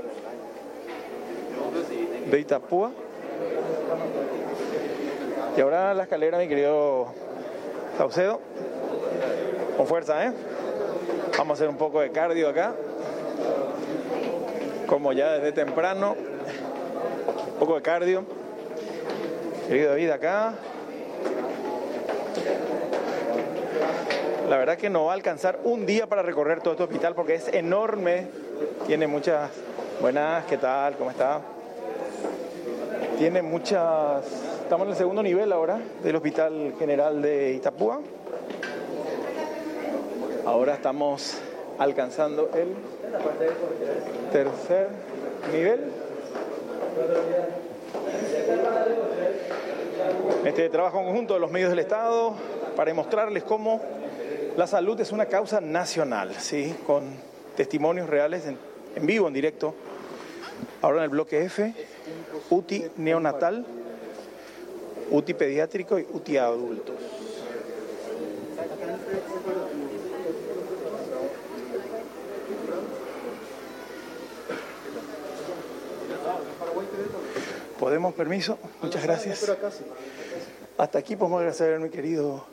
Speaker 5: de Itapúa. Y ahora la escalera, mi querido Saucedo, con fuerza, ¿eh? Vamos a hacer un poco de cardio acá, como ya desde temprano, un poco de cardio. Querido David, acá. La verdad que no va a alcanzar un día para recorrer todo este hospital porque es enorme. Tiene muchas... Buenas, ¿qué tal? ¿Cómo está? Tiene muchas... Estamos en el segundo nivel ahora del Hospital General de Itapúa. Ahora estamos alcanzando el tercer nivel. Este trabajo en conjunto de los medios del Estado para demostrarles cómo la salud es una causa nacional, ¿sí? Con testimonios reales en, en vivo, en directo. Ahora en el bloque F, U T I neonatal, U T I pediátrico y U T I adultos. ¿Podemos, permiso? Muchas gracias. Hasta aquí podemos agradecer a mi querido...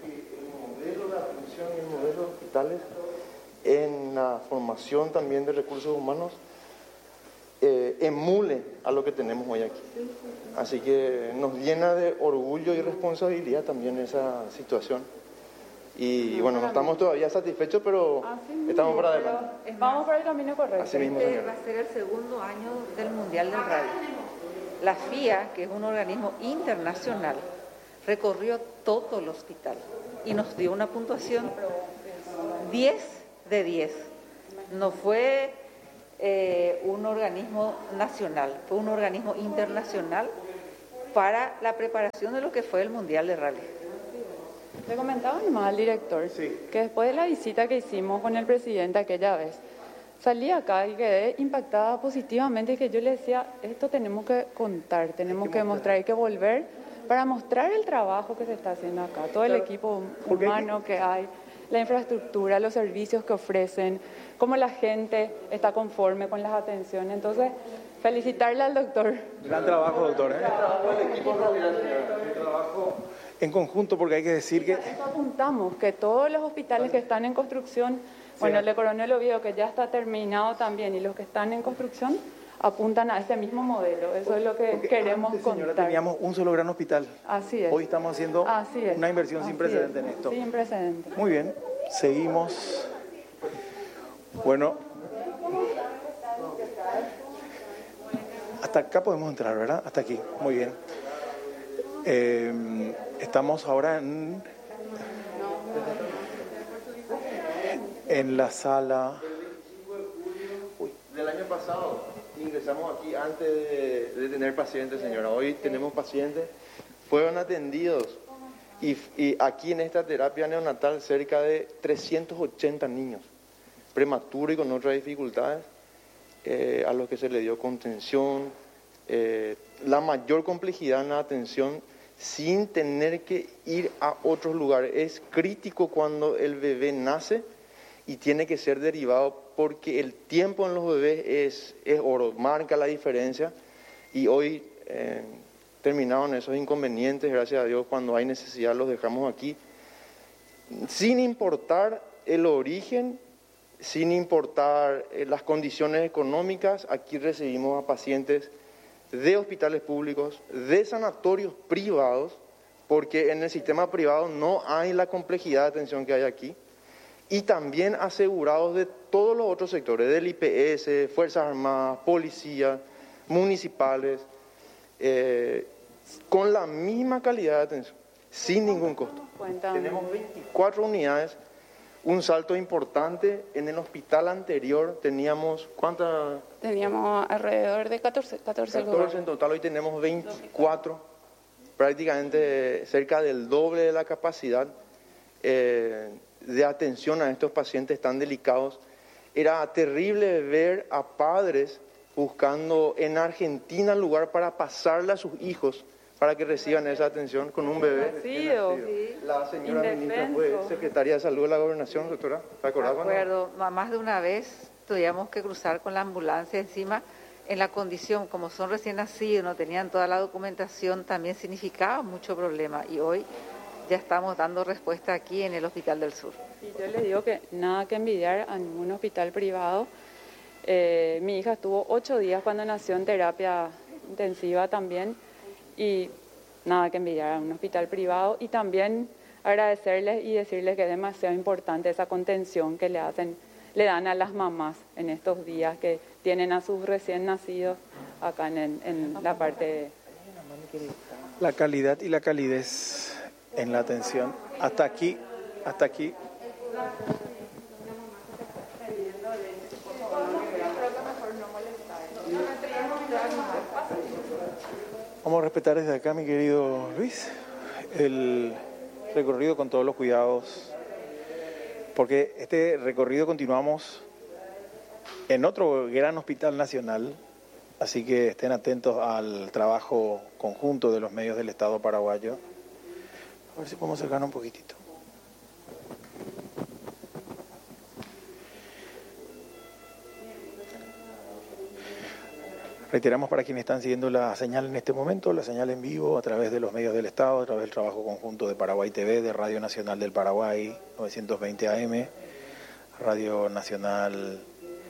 Speaker 1: hospitales, en la formación también de recursos humanos, eh, emule a lo que tenemos hoy aquí. Así que nos llena de orgullo y responsabilidad también esa situación. Y bueno, no estamos todavía satisfechos, pero
Speaker 2: mismo,
Speaker 1: estamos para adelante.
Speaker 2: Vamos por el camino correcto.
Speaker 1: Así mismo,
Speaker 4: Este
Speaker 1: señora.
Speaker 4: va a ser el segundo año del Mundial del Radio. La F I A, que es un organismo internacional, recorrió todo el hospital y nos dio una puntuación diez de diez. No fue eh, un organismo nacional, fue un organismo internacional para la preparación de lo que fue el Mundial de Rally.
Speaker 2: Le comentaba nomás al director sí. que después de la visita que hicimos con el presidente aquella vez, salí acá y quedé impactada positivamente, que yo le decía, esto tenemos que contar, tenemos que, que mostrar, hay que volver para mostrar el trabajo que se está haciendo acá, todo el equipo humano que hay, la infraestructura, los servicios que ofrecen, cómo la gente está conforme con las atenciones. Entonces, felicitarle al doctor.
Speaker 5: Gran trabajo, doctor. ¿eh? El trabajo del equipo, el trabajo en conjunto, porque hay que decir que...
Speaker 2: Eso apuntamos, que todos los hospitales que están en construcción, bueno, sí. el de Coronel Oviedo, que ya está terminado también, y los que están en construcción, apuntan a este mismo modelo. Eso es lo que porque queremos antes, contar.
Speaker 5: Señora, teníamos un solo gran hospital.
Speaker 2: Así es.
Speaker 5: Hoy estamos haciendo una inversión
Speaker 2: Así
Speaker 5: sin precedente
Speaker 2: es.
Speaker 5: en esto.
Speaker 2: Sin precedente.
Speaker 5: Muy bien, seguimos. Bueno, hasta acá podemos entrar, ¿verdad? Hasta aquí, muy bien. Eh, estamos ahora en, en la sala.
Speaker 1: Uy, del año pasado ingresamos aquí antes de, de tener pacientes, señora. Hoy tenemos pacientes, fueron atendidos y, y aquí en esta terapia neonatal cerca de trescientos ochenta niños prematuros y con otras dificultades eh, a los que se le dio contención, eh, la mayor complejidad en la atención sin tener que ir a otros lugares. Es crítico cuando el bebé nace y tiene que ser derivado porque el tiempo en los bebés es, es oro, marca la diferencia y hoy eh, terminaron esos inconvenientes, gracias a Dios, cuando hay necesidad los dejamos aquí, sin importar el origen, sin importar eh, las condiciones económicas. Aquí recibimos a pacientes de hospitales públicos, de sanatorios privados, porque en el sistema privado no hay la complejidad de atención que hay aquí, y también asegurados de todos los otros sectores, del I P S, Fuerzas Armadas, Policía, municipales, eh, con la misma calidad de atención, sin ningún costo. Tenemos veinticuatro unidades, un salto importante. En el hospital anterior teníamos, ¿cuántas?
Speaker 7: Teníamos alrededor de catorce, catorce,
Speaker 1: catorce en total, hoy tenemos veinticuatro, prácticamente cerca del doble de la capacidad eh, de atención a estos pacientes tan delicados. Era terrible ver a padres buscando en Argentina lugar para pasarle a sus hijos para que reciban esa atención con un bebé.
Speaker 2: Nacido.
Speaker 1: Sí. La señora ministra fue secretaria de Salud de la Gobernación, doctora. ¿Te acordás?
Speaker 4: Me acuerdo, más de una vez tuvimos que cruzar con la ambulancia encima en la condición, como son recién nacidos, no tenían toda la documentación, también significaba mucho problema. Y hoy ya estamos dando respuesta aquí en el Hospital del Sur.
Speaker 2: Y yo les digo que nada que envidiar a ningún hospital privado. Eh, mi hija estuvo ocho días cuando nació en terapia intensiva también, y nada que envidiar a un hospital privado, y también agradecerles y decirles que es demasiado importante esa contención que le hacen, le dan a las mamás en estos días que tienen a sus recién nacidos acá en, en la parte de...
Speaker 5: La calidad y la calidez en la atención. Hasta aquí, hasta aquí. Vamos a respetar desde acá, mi querido Luis, el recorrido con todos los cuidados, porque este recorrido continuamos en otro gran hospital nacional, así que estén atentos al trabajo conjunto de los medios del Estado paraguayo. A ver si podemos acercarnos un poquitito. Reiteramos para quienes están siguiendo la señal en este momento, la señal en vivo a través de los medios del Estado, a través del trabajo conjunto de Paraguay T V, de Radio Nacional del Paraguay, novecientos veinte A M, Radio Nacional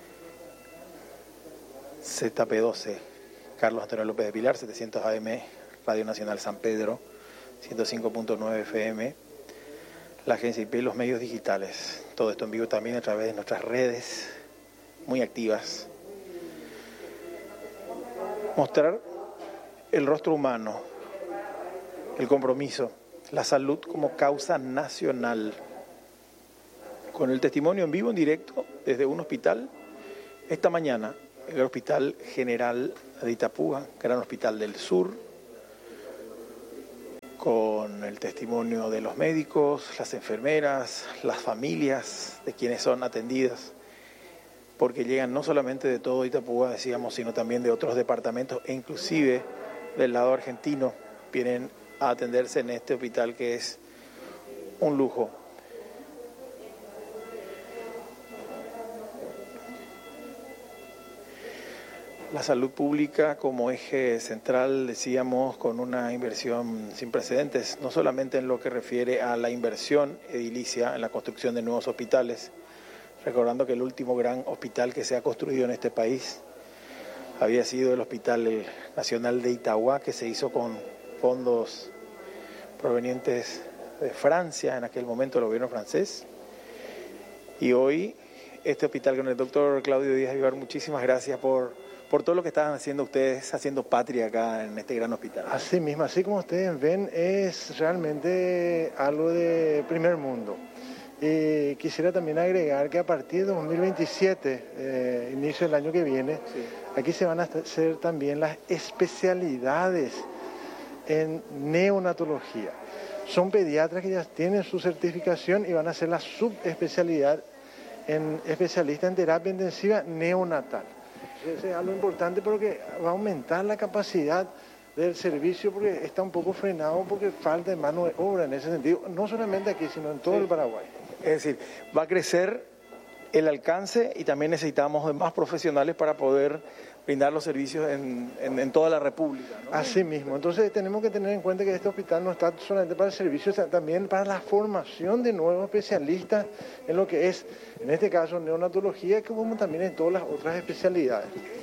Speaker 5: Z P doce, Carlos Antonio López de Pilar, setecientos A M, Radio Nacional San Pedro, ciento cinco punto nueve F M, la agencia I P, los medios digitales. Todo esto en vivo también a través de nuestras redes muy activas. Mostrar el rostro humano, el compromiso, la salud como causa nacional. Con el testimonio en vivo, en directo, desde un hospital, esta mañana, el Hospital General de Itapúa, Gran Hospital del Sur, con el testimonio de los médicos, las enfermeras, las familias de quienes son atendidas, porque llegan no solamente de todo Itapúa, decíamos, sino también de otros departamentos e inclusive del lado argentino, vienen a atenderse en este hospital que es un lujo. La salud pública como eje central, decíamos, con una inversión sin precedentes, no solamente en lo que refiere a la inversión edilicia en la construcción de nuevos hospitales, recordando que el último gran hospital que se ha construido en este país había sido el Hospital Nacional de Itauguá, que se hizo con fondos provenientes de Francia, en aquel momento el gobierno francés, y hoy este hospital con el doctor Claudio Díaz Vivar, muchísimas gracias por... por todo lo que están haciendo ustedes, haciendo patria acá en este gran hospital.
Speaker 12: Así mismo, así como ustedes ven, es realmente algo de primer mundo. Y quisiera también agregar que a partir de dos mil veintisiete, eh, inicio del año que viene, sí, aquí se van a hacer también las especialidades en neonatología. Son pediatras que ya tienen su certificación y van a hacer la subespecialidad en especialista en terapia intensiva neonatal. Eso es algo importante porque va a aumentar la capacidad del servicio, porque está un poco frenado porque falta de mano de obra en ese sentido, no solamente aquí, sino en todo sí. el Paraguay.
Speaker 5: Es decir, va a crecer el alcance y también necesitamos de más profesionales para poder brindar los servicios en, en, en toda la República, ¿no?
Speaker 12: Así mismo, entonces tenemos que tener en cuenta que este hospital no está solamente para el servicio, sino también para la formación de nuevos especialistas en lo que es, en este caso, neonatología, como también en todas las otras especialidades.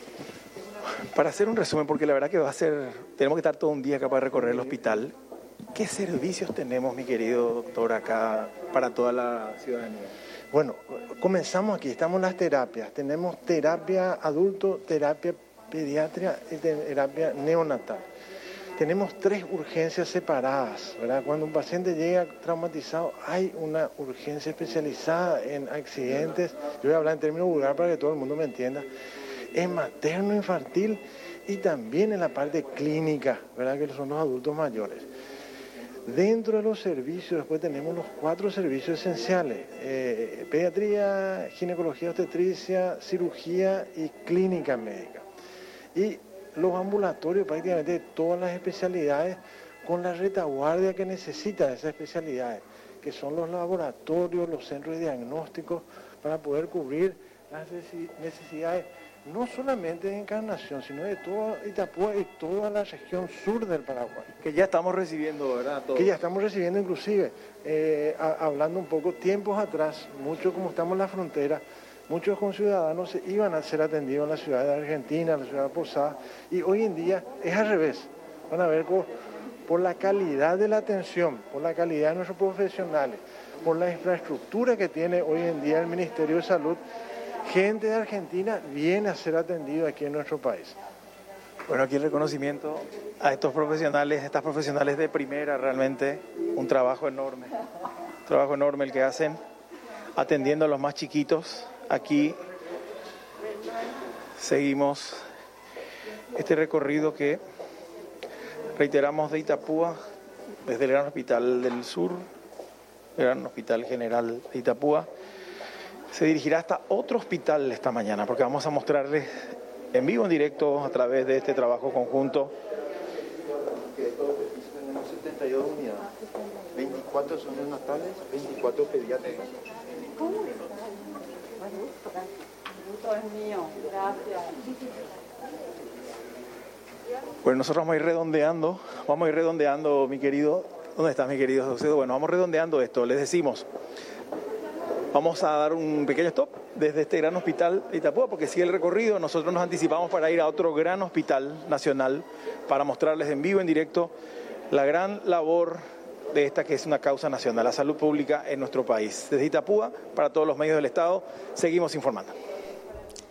Speaker 5: Para hacer un resumen, porque la verdad que va a ser, tenemos que estar todo un día acá para recorrer el hospital. ¿Qué servicios tenemos, mi querido doctor, acá para toda la ciudadanía?
Speaker 12: Bueno, comenzamos aquí, estamos en las terapias. Tenemos terapia adulto, terapia pediatria y terapia neonatal. Tenemos tres urgencias separadas, ¿verdad? Cuando un paciente llega traumatizado, hay una urgencia especializada en accidentes. Yo voy a hablar en términos vulgares para que todo el mundo me entienda. En materno-infantil y también en la parte clínica, ¿verdad? Que son los adultos mayores. Dentro de los servicios, después tenemos los cuatro servicios esenciales, eh, pediatría, ginecología, obstetricia, cirugía y clínica médica. Y los ambulatorios prácticamente de todas las especialidades con la retaguardia que necesitan esas especialidades, que son los laboratorios, los centros de diagnósticos, para poder cubrir las necesidades no solamente de Encarnación, sino de toda Itapúa y toda la región sur del Paraguay.
Speaker 5: Que ya estamos recibiendo, ¿verdad? Todo.
Speaker 12: Que ya estamos recibiendo inclusive, eh, a, hablando un poco, tiempos atrás, mucho como estamos en la frontera, muchos conciudadanos se iban a ser atendidos en la ciudad de Argentina, en la ciudad de Posada, y hoy en día es al revés. Van a ver por, por la calidad de la atención, por la calidad de nuestros profesionales, por la infraestructura que tiene hoy en día el Ministerio de Salud, gente de Argentina viene a ser atendido aquí en nuestro país.
Speaker 5: Bueno, aquí el reconocimiento a estos profesionales, estas profesionales de primera, realmente un trabajo enorme, un trabajo enorme el que hacen, atendiendo a los más chiquitos. Aquí seguimos este recorrido que reiteramos de Itapúa, desde el Gran Hospital del Sur, el Gran Hospital General de Itapúa. Se dirigirá hasta otro hospital esta mañana, porque vamos a mostrarles en vivo, en directo, a través de este trabajo conjunto.
Speaker 1: Tenemos setenta y dos unidades, veinticuatro son neonatales, veinticuatro pediátricos.
Speaker 2: Todo es mío, gracias.
Speaker 5: Bueno, nosotros vamos a ir redondeando, vamos a ir redondeando, mi querido. ¿Dónde estás, mi querido José? Bueno, vamos redondeando esto, les decimos. Vamos a dar un pequeño stop desde este gran hospital de Itapúa porque sigue el recorrido. Nosotros nos anticipamos para ir a otro gran hospital nacional para mostrarles en vivo, en directo, la gran labor de esta que es una causa nacional, la salud pública en nuestro país. Desde Itapúa, para todos los medios del Estado, seguimos informando.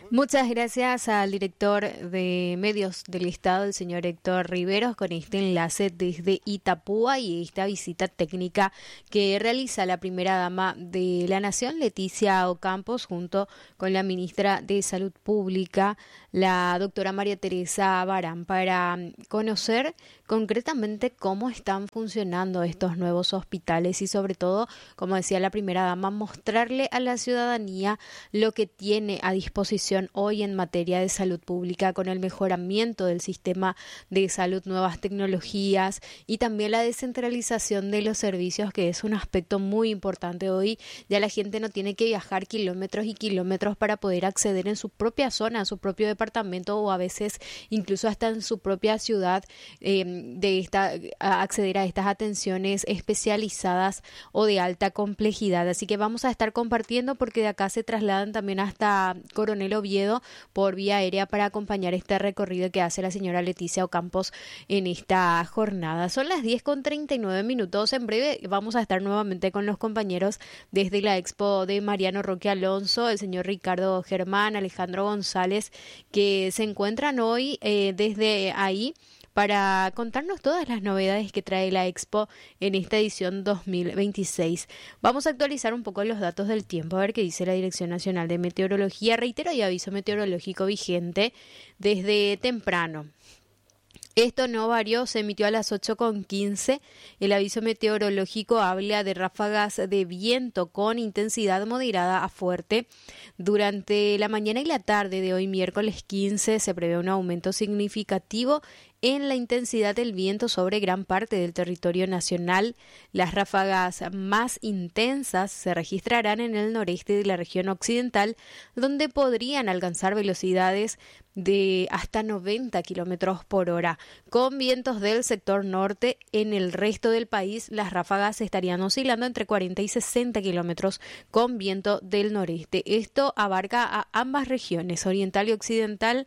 Speaker 13: Muchas gracias al director de medios del Estado, el señor Héctor Riveros, con este enlace desde Itapúa y esta visita técnica que realiza la primera dama de la Nación, Leticia Ocampos, junto con la ministra de Salud Pública, la doctora María Teresa Barán, para conocer concretamente cómo están funcionando estos nuevos hospitales y sobre todo, como decía la primera dama, mostrarle a la ciudadanía lo que tiene a disposición hoy en materia de salud pública, con el mejoramiento del sistema de salud, nuevas tecnologías y también la descentralización de los servicios, que es un aspecto muy importante hoy. Ya la gente no tiene que viajar kilómetros y kilómetros para poder acceder en su propia zona, en su propio departamento o a veces incluso hasta en su propia ciudad, eh, de esta, a acceder a estas atenciones especializadas o de alta complejidad. Así que vamos a estar compartiendo, porque de acá se trasladan también hasta Coronel Oviedo por vía aérea para acompañar este recorrido que hace la señora Leticia Ocampos en esta jornada. Son las diez con treinta y nueve minutos. En breve vamos a estar nuevamente con los compañeros desde la expo de Mariano Roque Alonso, el señor Ricardo Germán, Alejandro González, que se encuentran hoy eh, desde ahí para contarnos todas las novedades que trae la Expo en esta edición dos mil veintiséis. Vamos a actualizar un poco los datos del tiempo, a ver qué dice la Dirección Nacional de Meteorología. Reitero, y aviso meteorológico vigente desde temprano. Esto no varió, se emitió a las ocho con quince. El aviso meteorológico habla de ráfagas de viento con intensidad moderada a fuerte. Durante la mañana y la tarde de hoy, miércoles quince, se prevé un aumento significativo en la intensidad del viento sobre gran parte del territorio nacional. Las ráfagas más intensas se registrarán en el noreste de la región occidental, donde podrían alcanzar velocidades de hasta noventa kilómetros por hora. Con vientos del sector norte, en el resto del país las ráfagas estarían oscilando entre cuarenta y sesenta kilómetros con viento del noreste. Esto abarca a ambas regiones, oriental y occidental,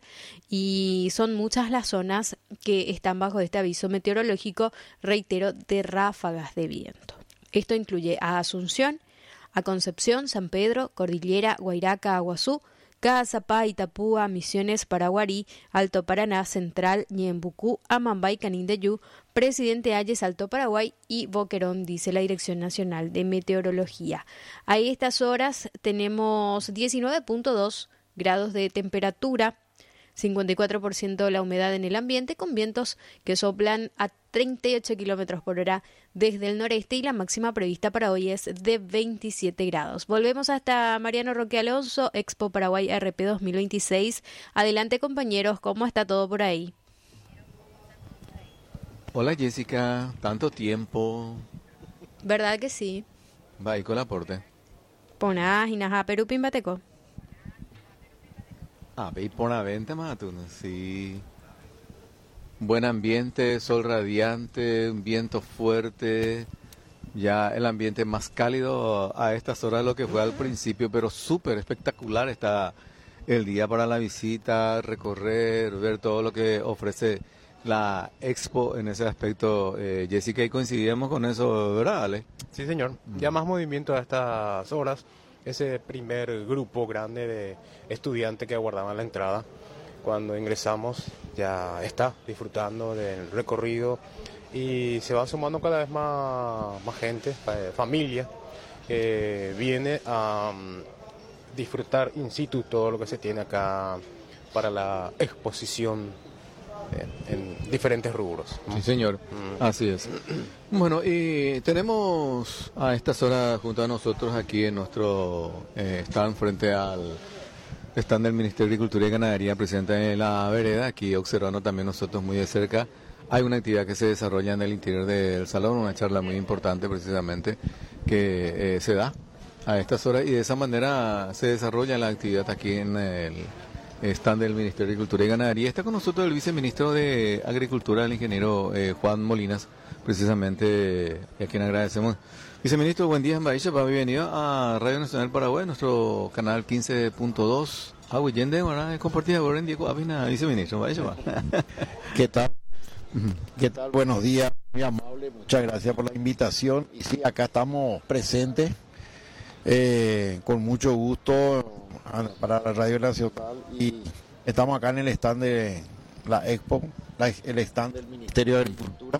Speaker 13: y son muchas las zonas que están bajo este aviso meteorológico, reitero, de ráfagas de viento. Esto incluye a Asunción, a Concepción, San Pedro, Cordillera, Guairaca, Aguazú, Cazapá, Itapúa, Misiones, Paraguarí, Alto Paraná, Central, Ñembucú, Amambay, Canindeyú, Presidente Hayes, Alto Paraguay y Boquerón, dice la Dirección Nacional de Meteorología. A estas horas tenemos diecinueve punto dos grados de temperatura, cincuenta y cuatro por ciento la humedad en el ambiente, con vientos que soplan a treinta y ocho kilómetros por hora desde el noreste, y la máxima prevista para hoy es de veintisiete grados. Volvemos hasta Mariano Roque Alonso, Expo Paraguay R P dos mil veintiséis. Adelante, compañeros, ¿cómo está todo por ahí?
Speaker 14: Hola, Jessica, tanto tiempo.
Speaker 13: ¿Verdad que sí?
Speaker 14: Va, y con el aporte.
Speaker 13: Poná, Hinaja, Perú, Pimbateco.
Speaker 14: Ah, ve por la venta, Matuna, sí. Buen ambiente, sol radiante, un viento fuerte, ya el ambiente más cálido a estas horas de lo que fue al principio, pero súper espectacular está el día para la visita, recorrer, ver todo lo que ofrece la Expo en ese aspecto, eh, Jessica, y coincidimos con eso, ¿verdad, Ale?
Speaker 15: Sí, señor, ya más movimiento a estas horas. Ese primer grupo grande de estudiantes que aguardaban la entrada, cuando ingresamos ya está disfrutando del recorrido y se va sumando cada vez más, más gente, familia, que viene a um, disfrutar in situ todo lo que se tiene acá para la exposición en, en diferentes rubros.
Speaker 14: Sí, señor, mm. Así es. Bueno, y tenemos a estas horas junto a nosotros aquí en nuestro eh, stand frente al stand del Ministerio de Agricultura y Ganadería, presente en la vereda, aquí observando también nosotros muy de cerca. Hay una actividad que se desarrolla en el interior del salón, una charla muy importante precisamente que eh, se da a estas horas, y de esa manera se desarrolla la actividad aquí en el stand del Ministerio de Agricultura y Ganadería. Está con nosotros el viceministro de Agricultura, el ingeniero eh, Juan Molinas, precisamente, y a quien agradecemos. Viceministro, buen día, bienvenido a Radio Nacional Paraguay, nuestro canal quince punto dos. Ah, Yende, ¿verdad? Compartida por el Diego Avina, viceministro, vaya.
Speaker 16: ¿Qué tal? ¿Qué tal? Buenos días, muy amable, muchas gracias por la invitación. Y sí, acá estamos presentes Eh, con mucho gusto para la Radio Nacional, y estamos acá en el stand de la Expo, la, el stand del Ministerio de Agricultura,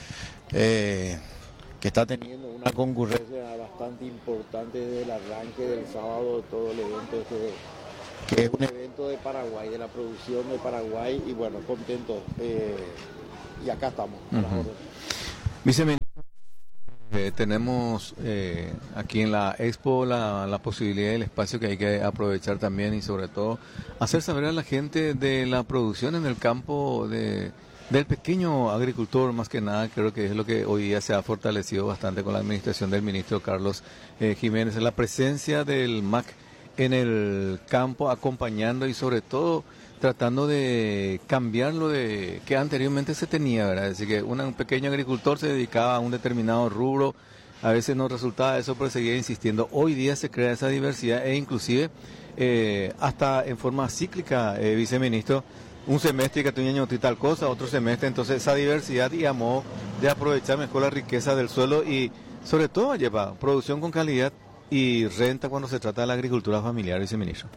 Speaker 16: eh, que está teniendo una concurrencia bastante importante desde el arranque del sábado de todo el evento, este, que es un evento de Paraguay, de la producción de Paraguay, y bueno, contento, eh, y acá estamos. Uh-huh.
Speaker 14: Viceministro, Eh, tenemos eh, aquí en la Expo la, la posibilidad y el espacio que hay que aprovechar también, y sobre todo hacer saber a la gente de la producción en el campo de, del pequeño agricultor. Más que nada creo que es lo que hoy día se ha fortalecido bastante con la administración del ministro Carlos eh, Jiménez, la presencia del M A C en el campo, acompañando y sobre todo tratando de cambiar lo de que anteriormente se tenía, ¿verdad? Es decir, que una, un pequeño agricultor se dedicaba a un determinado rubro, a veces no resultaba eso, pero seguía insistiendo. Hoy día se crea esa diversidad, e inclusive eh, hasta en forma cíclica, eh, viceministro, un semestre que tenía tal cosa, otro semestre, entonces esa diversidad y a modo de aprovechar mejor la riqueza del suelo, y sobre todo lleva producción con calidad y renta cuando se trata de la agricultura familiar, viceministro.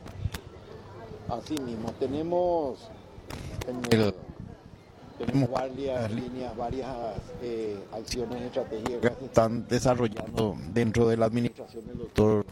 Speaker 16: Así mismo, tenemos, en el, tenemos varias líneas, varias eh, acciones estratégicas que se están desarrollando dentro de la administración del doctor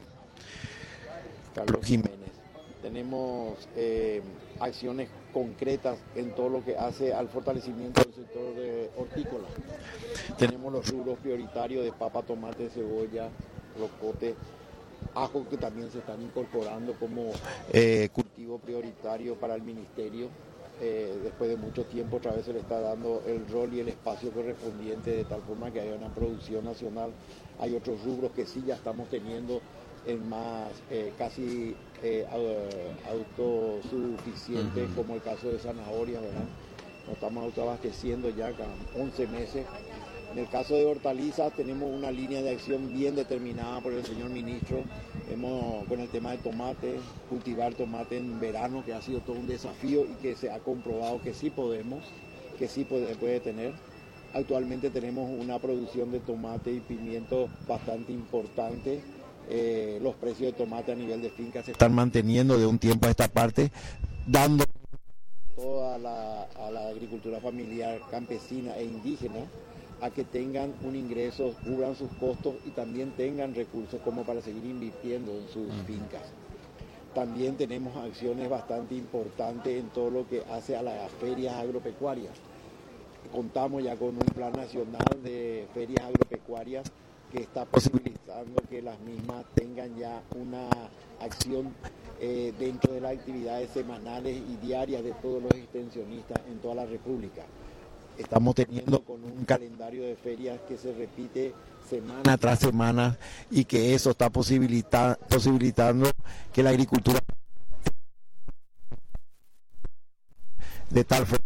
Speaker 16: Carlos Jiménez. Tenemos eh, acciones concretas en todo lo que hace al fortalecimiento del sector de hortícola. Tenemos los rubros prioritarios de papa, tomate, cebolla, locote, ajo, que también se están incorporando como eh, cultivo prioritario para el ministerio. Eh, después de mucho tiempo otra vez se le está dando el rol y el espacio correspondiente, de tal forma que haya una producción nacional. Hay otros rubros que sí ya estamos teniendo en más eh, casi eh, autosuficientes, uh-huh. como el caso de zanahorias, ¿verdad? Nos estamos autoabasteciendo ya cada once meses. En el caso de hortalizas tenemos una línea de acción bien determinada por el señor ministro. Hemos, con el tema de tomate, cultivar tomate en verano, que ha sido todo un desafío y que se ha comprobado que sí podemos, que sí puede, puede tener. Actualmente tenemos una producción de tomate y pimiento bastante importante. Eh, los precios de tomate a nivel de finca se están manteniendo de un tiempo a esta parte, dando toda la, a la agricultura familiar, campesina e indígena, a que tengan un ingreso, cubran sus costos y también tengan recursos como para seguir invirtiendo en sus uh-huh. fincas. También tenemos acciones bastante importantes en todo lo que hace a las ferias agropecuarias. Contamos ya con un plan nacional de ferias agropecuarias que está posibilitando que las mismas tengan ya una acción eh, dentro de las actividades semanales y diarias de todos los extensionistas en toda la República. Estamos teniendo con un calendario de ferias que se repite semana tras semana, y que eso está posibilita, posibilitando que la agricultura de tal forma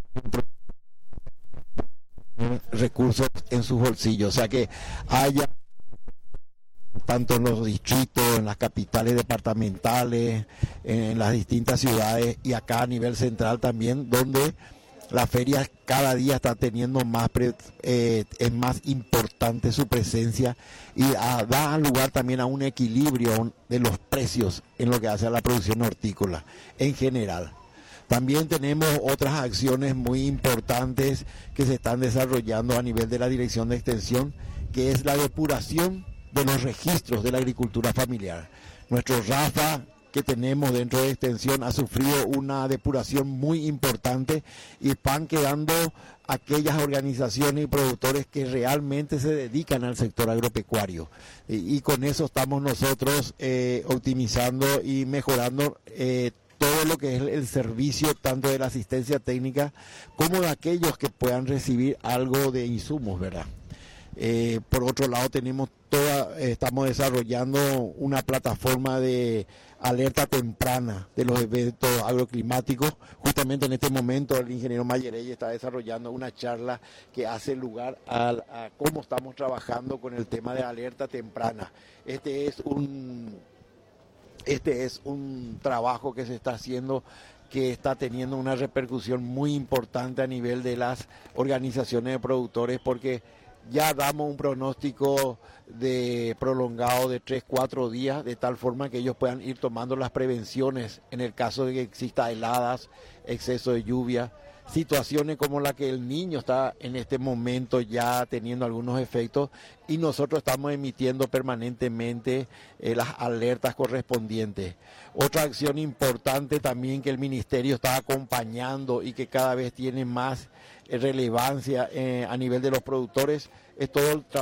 Speaker 16: recursos en sus bolsillos, o sea que haya tanto en los distritos, en las capitales departamentales, en las distintas ciudades, y acá a nivel central también, donde la feria cada día está teniendo más, eh, es más importante su presencia, y a, da lugar también a un equilibrio de los precios en lo que hace a la producción hortícola en general. También tenemos otras acciones muy importantes que se están desarrollando a nivel de la Dirección de Extensión, que es la depuración de los registros de la agricultura familiar. Nuestro RAFA que tenemos dentro de Extensión ha sufrido una depuración muy importante, y van quedando aquellas organizaciones y productores que realmente se dedican al sector agropecuario, y, y con eso estamos nosotros eh, optimizando y mejorando eh, todo lo que es el servicio, tanto de la asistencia técnica como de aquellos que puedan recibir algo de insumos, ¿verdad? Eh, por otro lado, tenemos toda, eh, estamos desarrollando una plataforma de alerta temprana de los eventos agroclimáticos. Justamente en este momento el ingeniero Mayerey está desarrollando una charla que hace lugar a, a cómo estamos trabajando con el tema de alerta temprana. Este es un, este es un trabajo que se está haciendo, que está teniendo una repercusión muy importante a nivel de las organizaciones de productores, porque Ya damos un pronóstico de prolongado de tres, cuatro días, de tal forma que ellos puedan ir tomando las prevenciones en el caso de que exista heladas, exceso de lluvia, situaciones como la que el niño está en este momento ya teniendo algunos efectos, y nosotros estamos emitiendo permanentemente eh, las alertas correspondientes. Otra acción importante también que el Ministerio está acompañando y que cada vez tiene más eh, relevancia eh, a nivel de los productores es todo el trabajo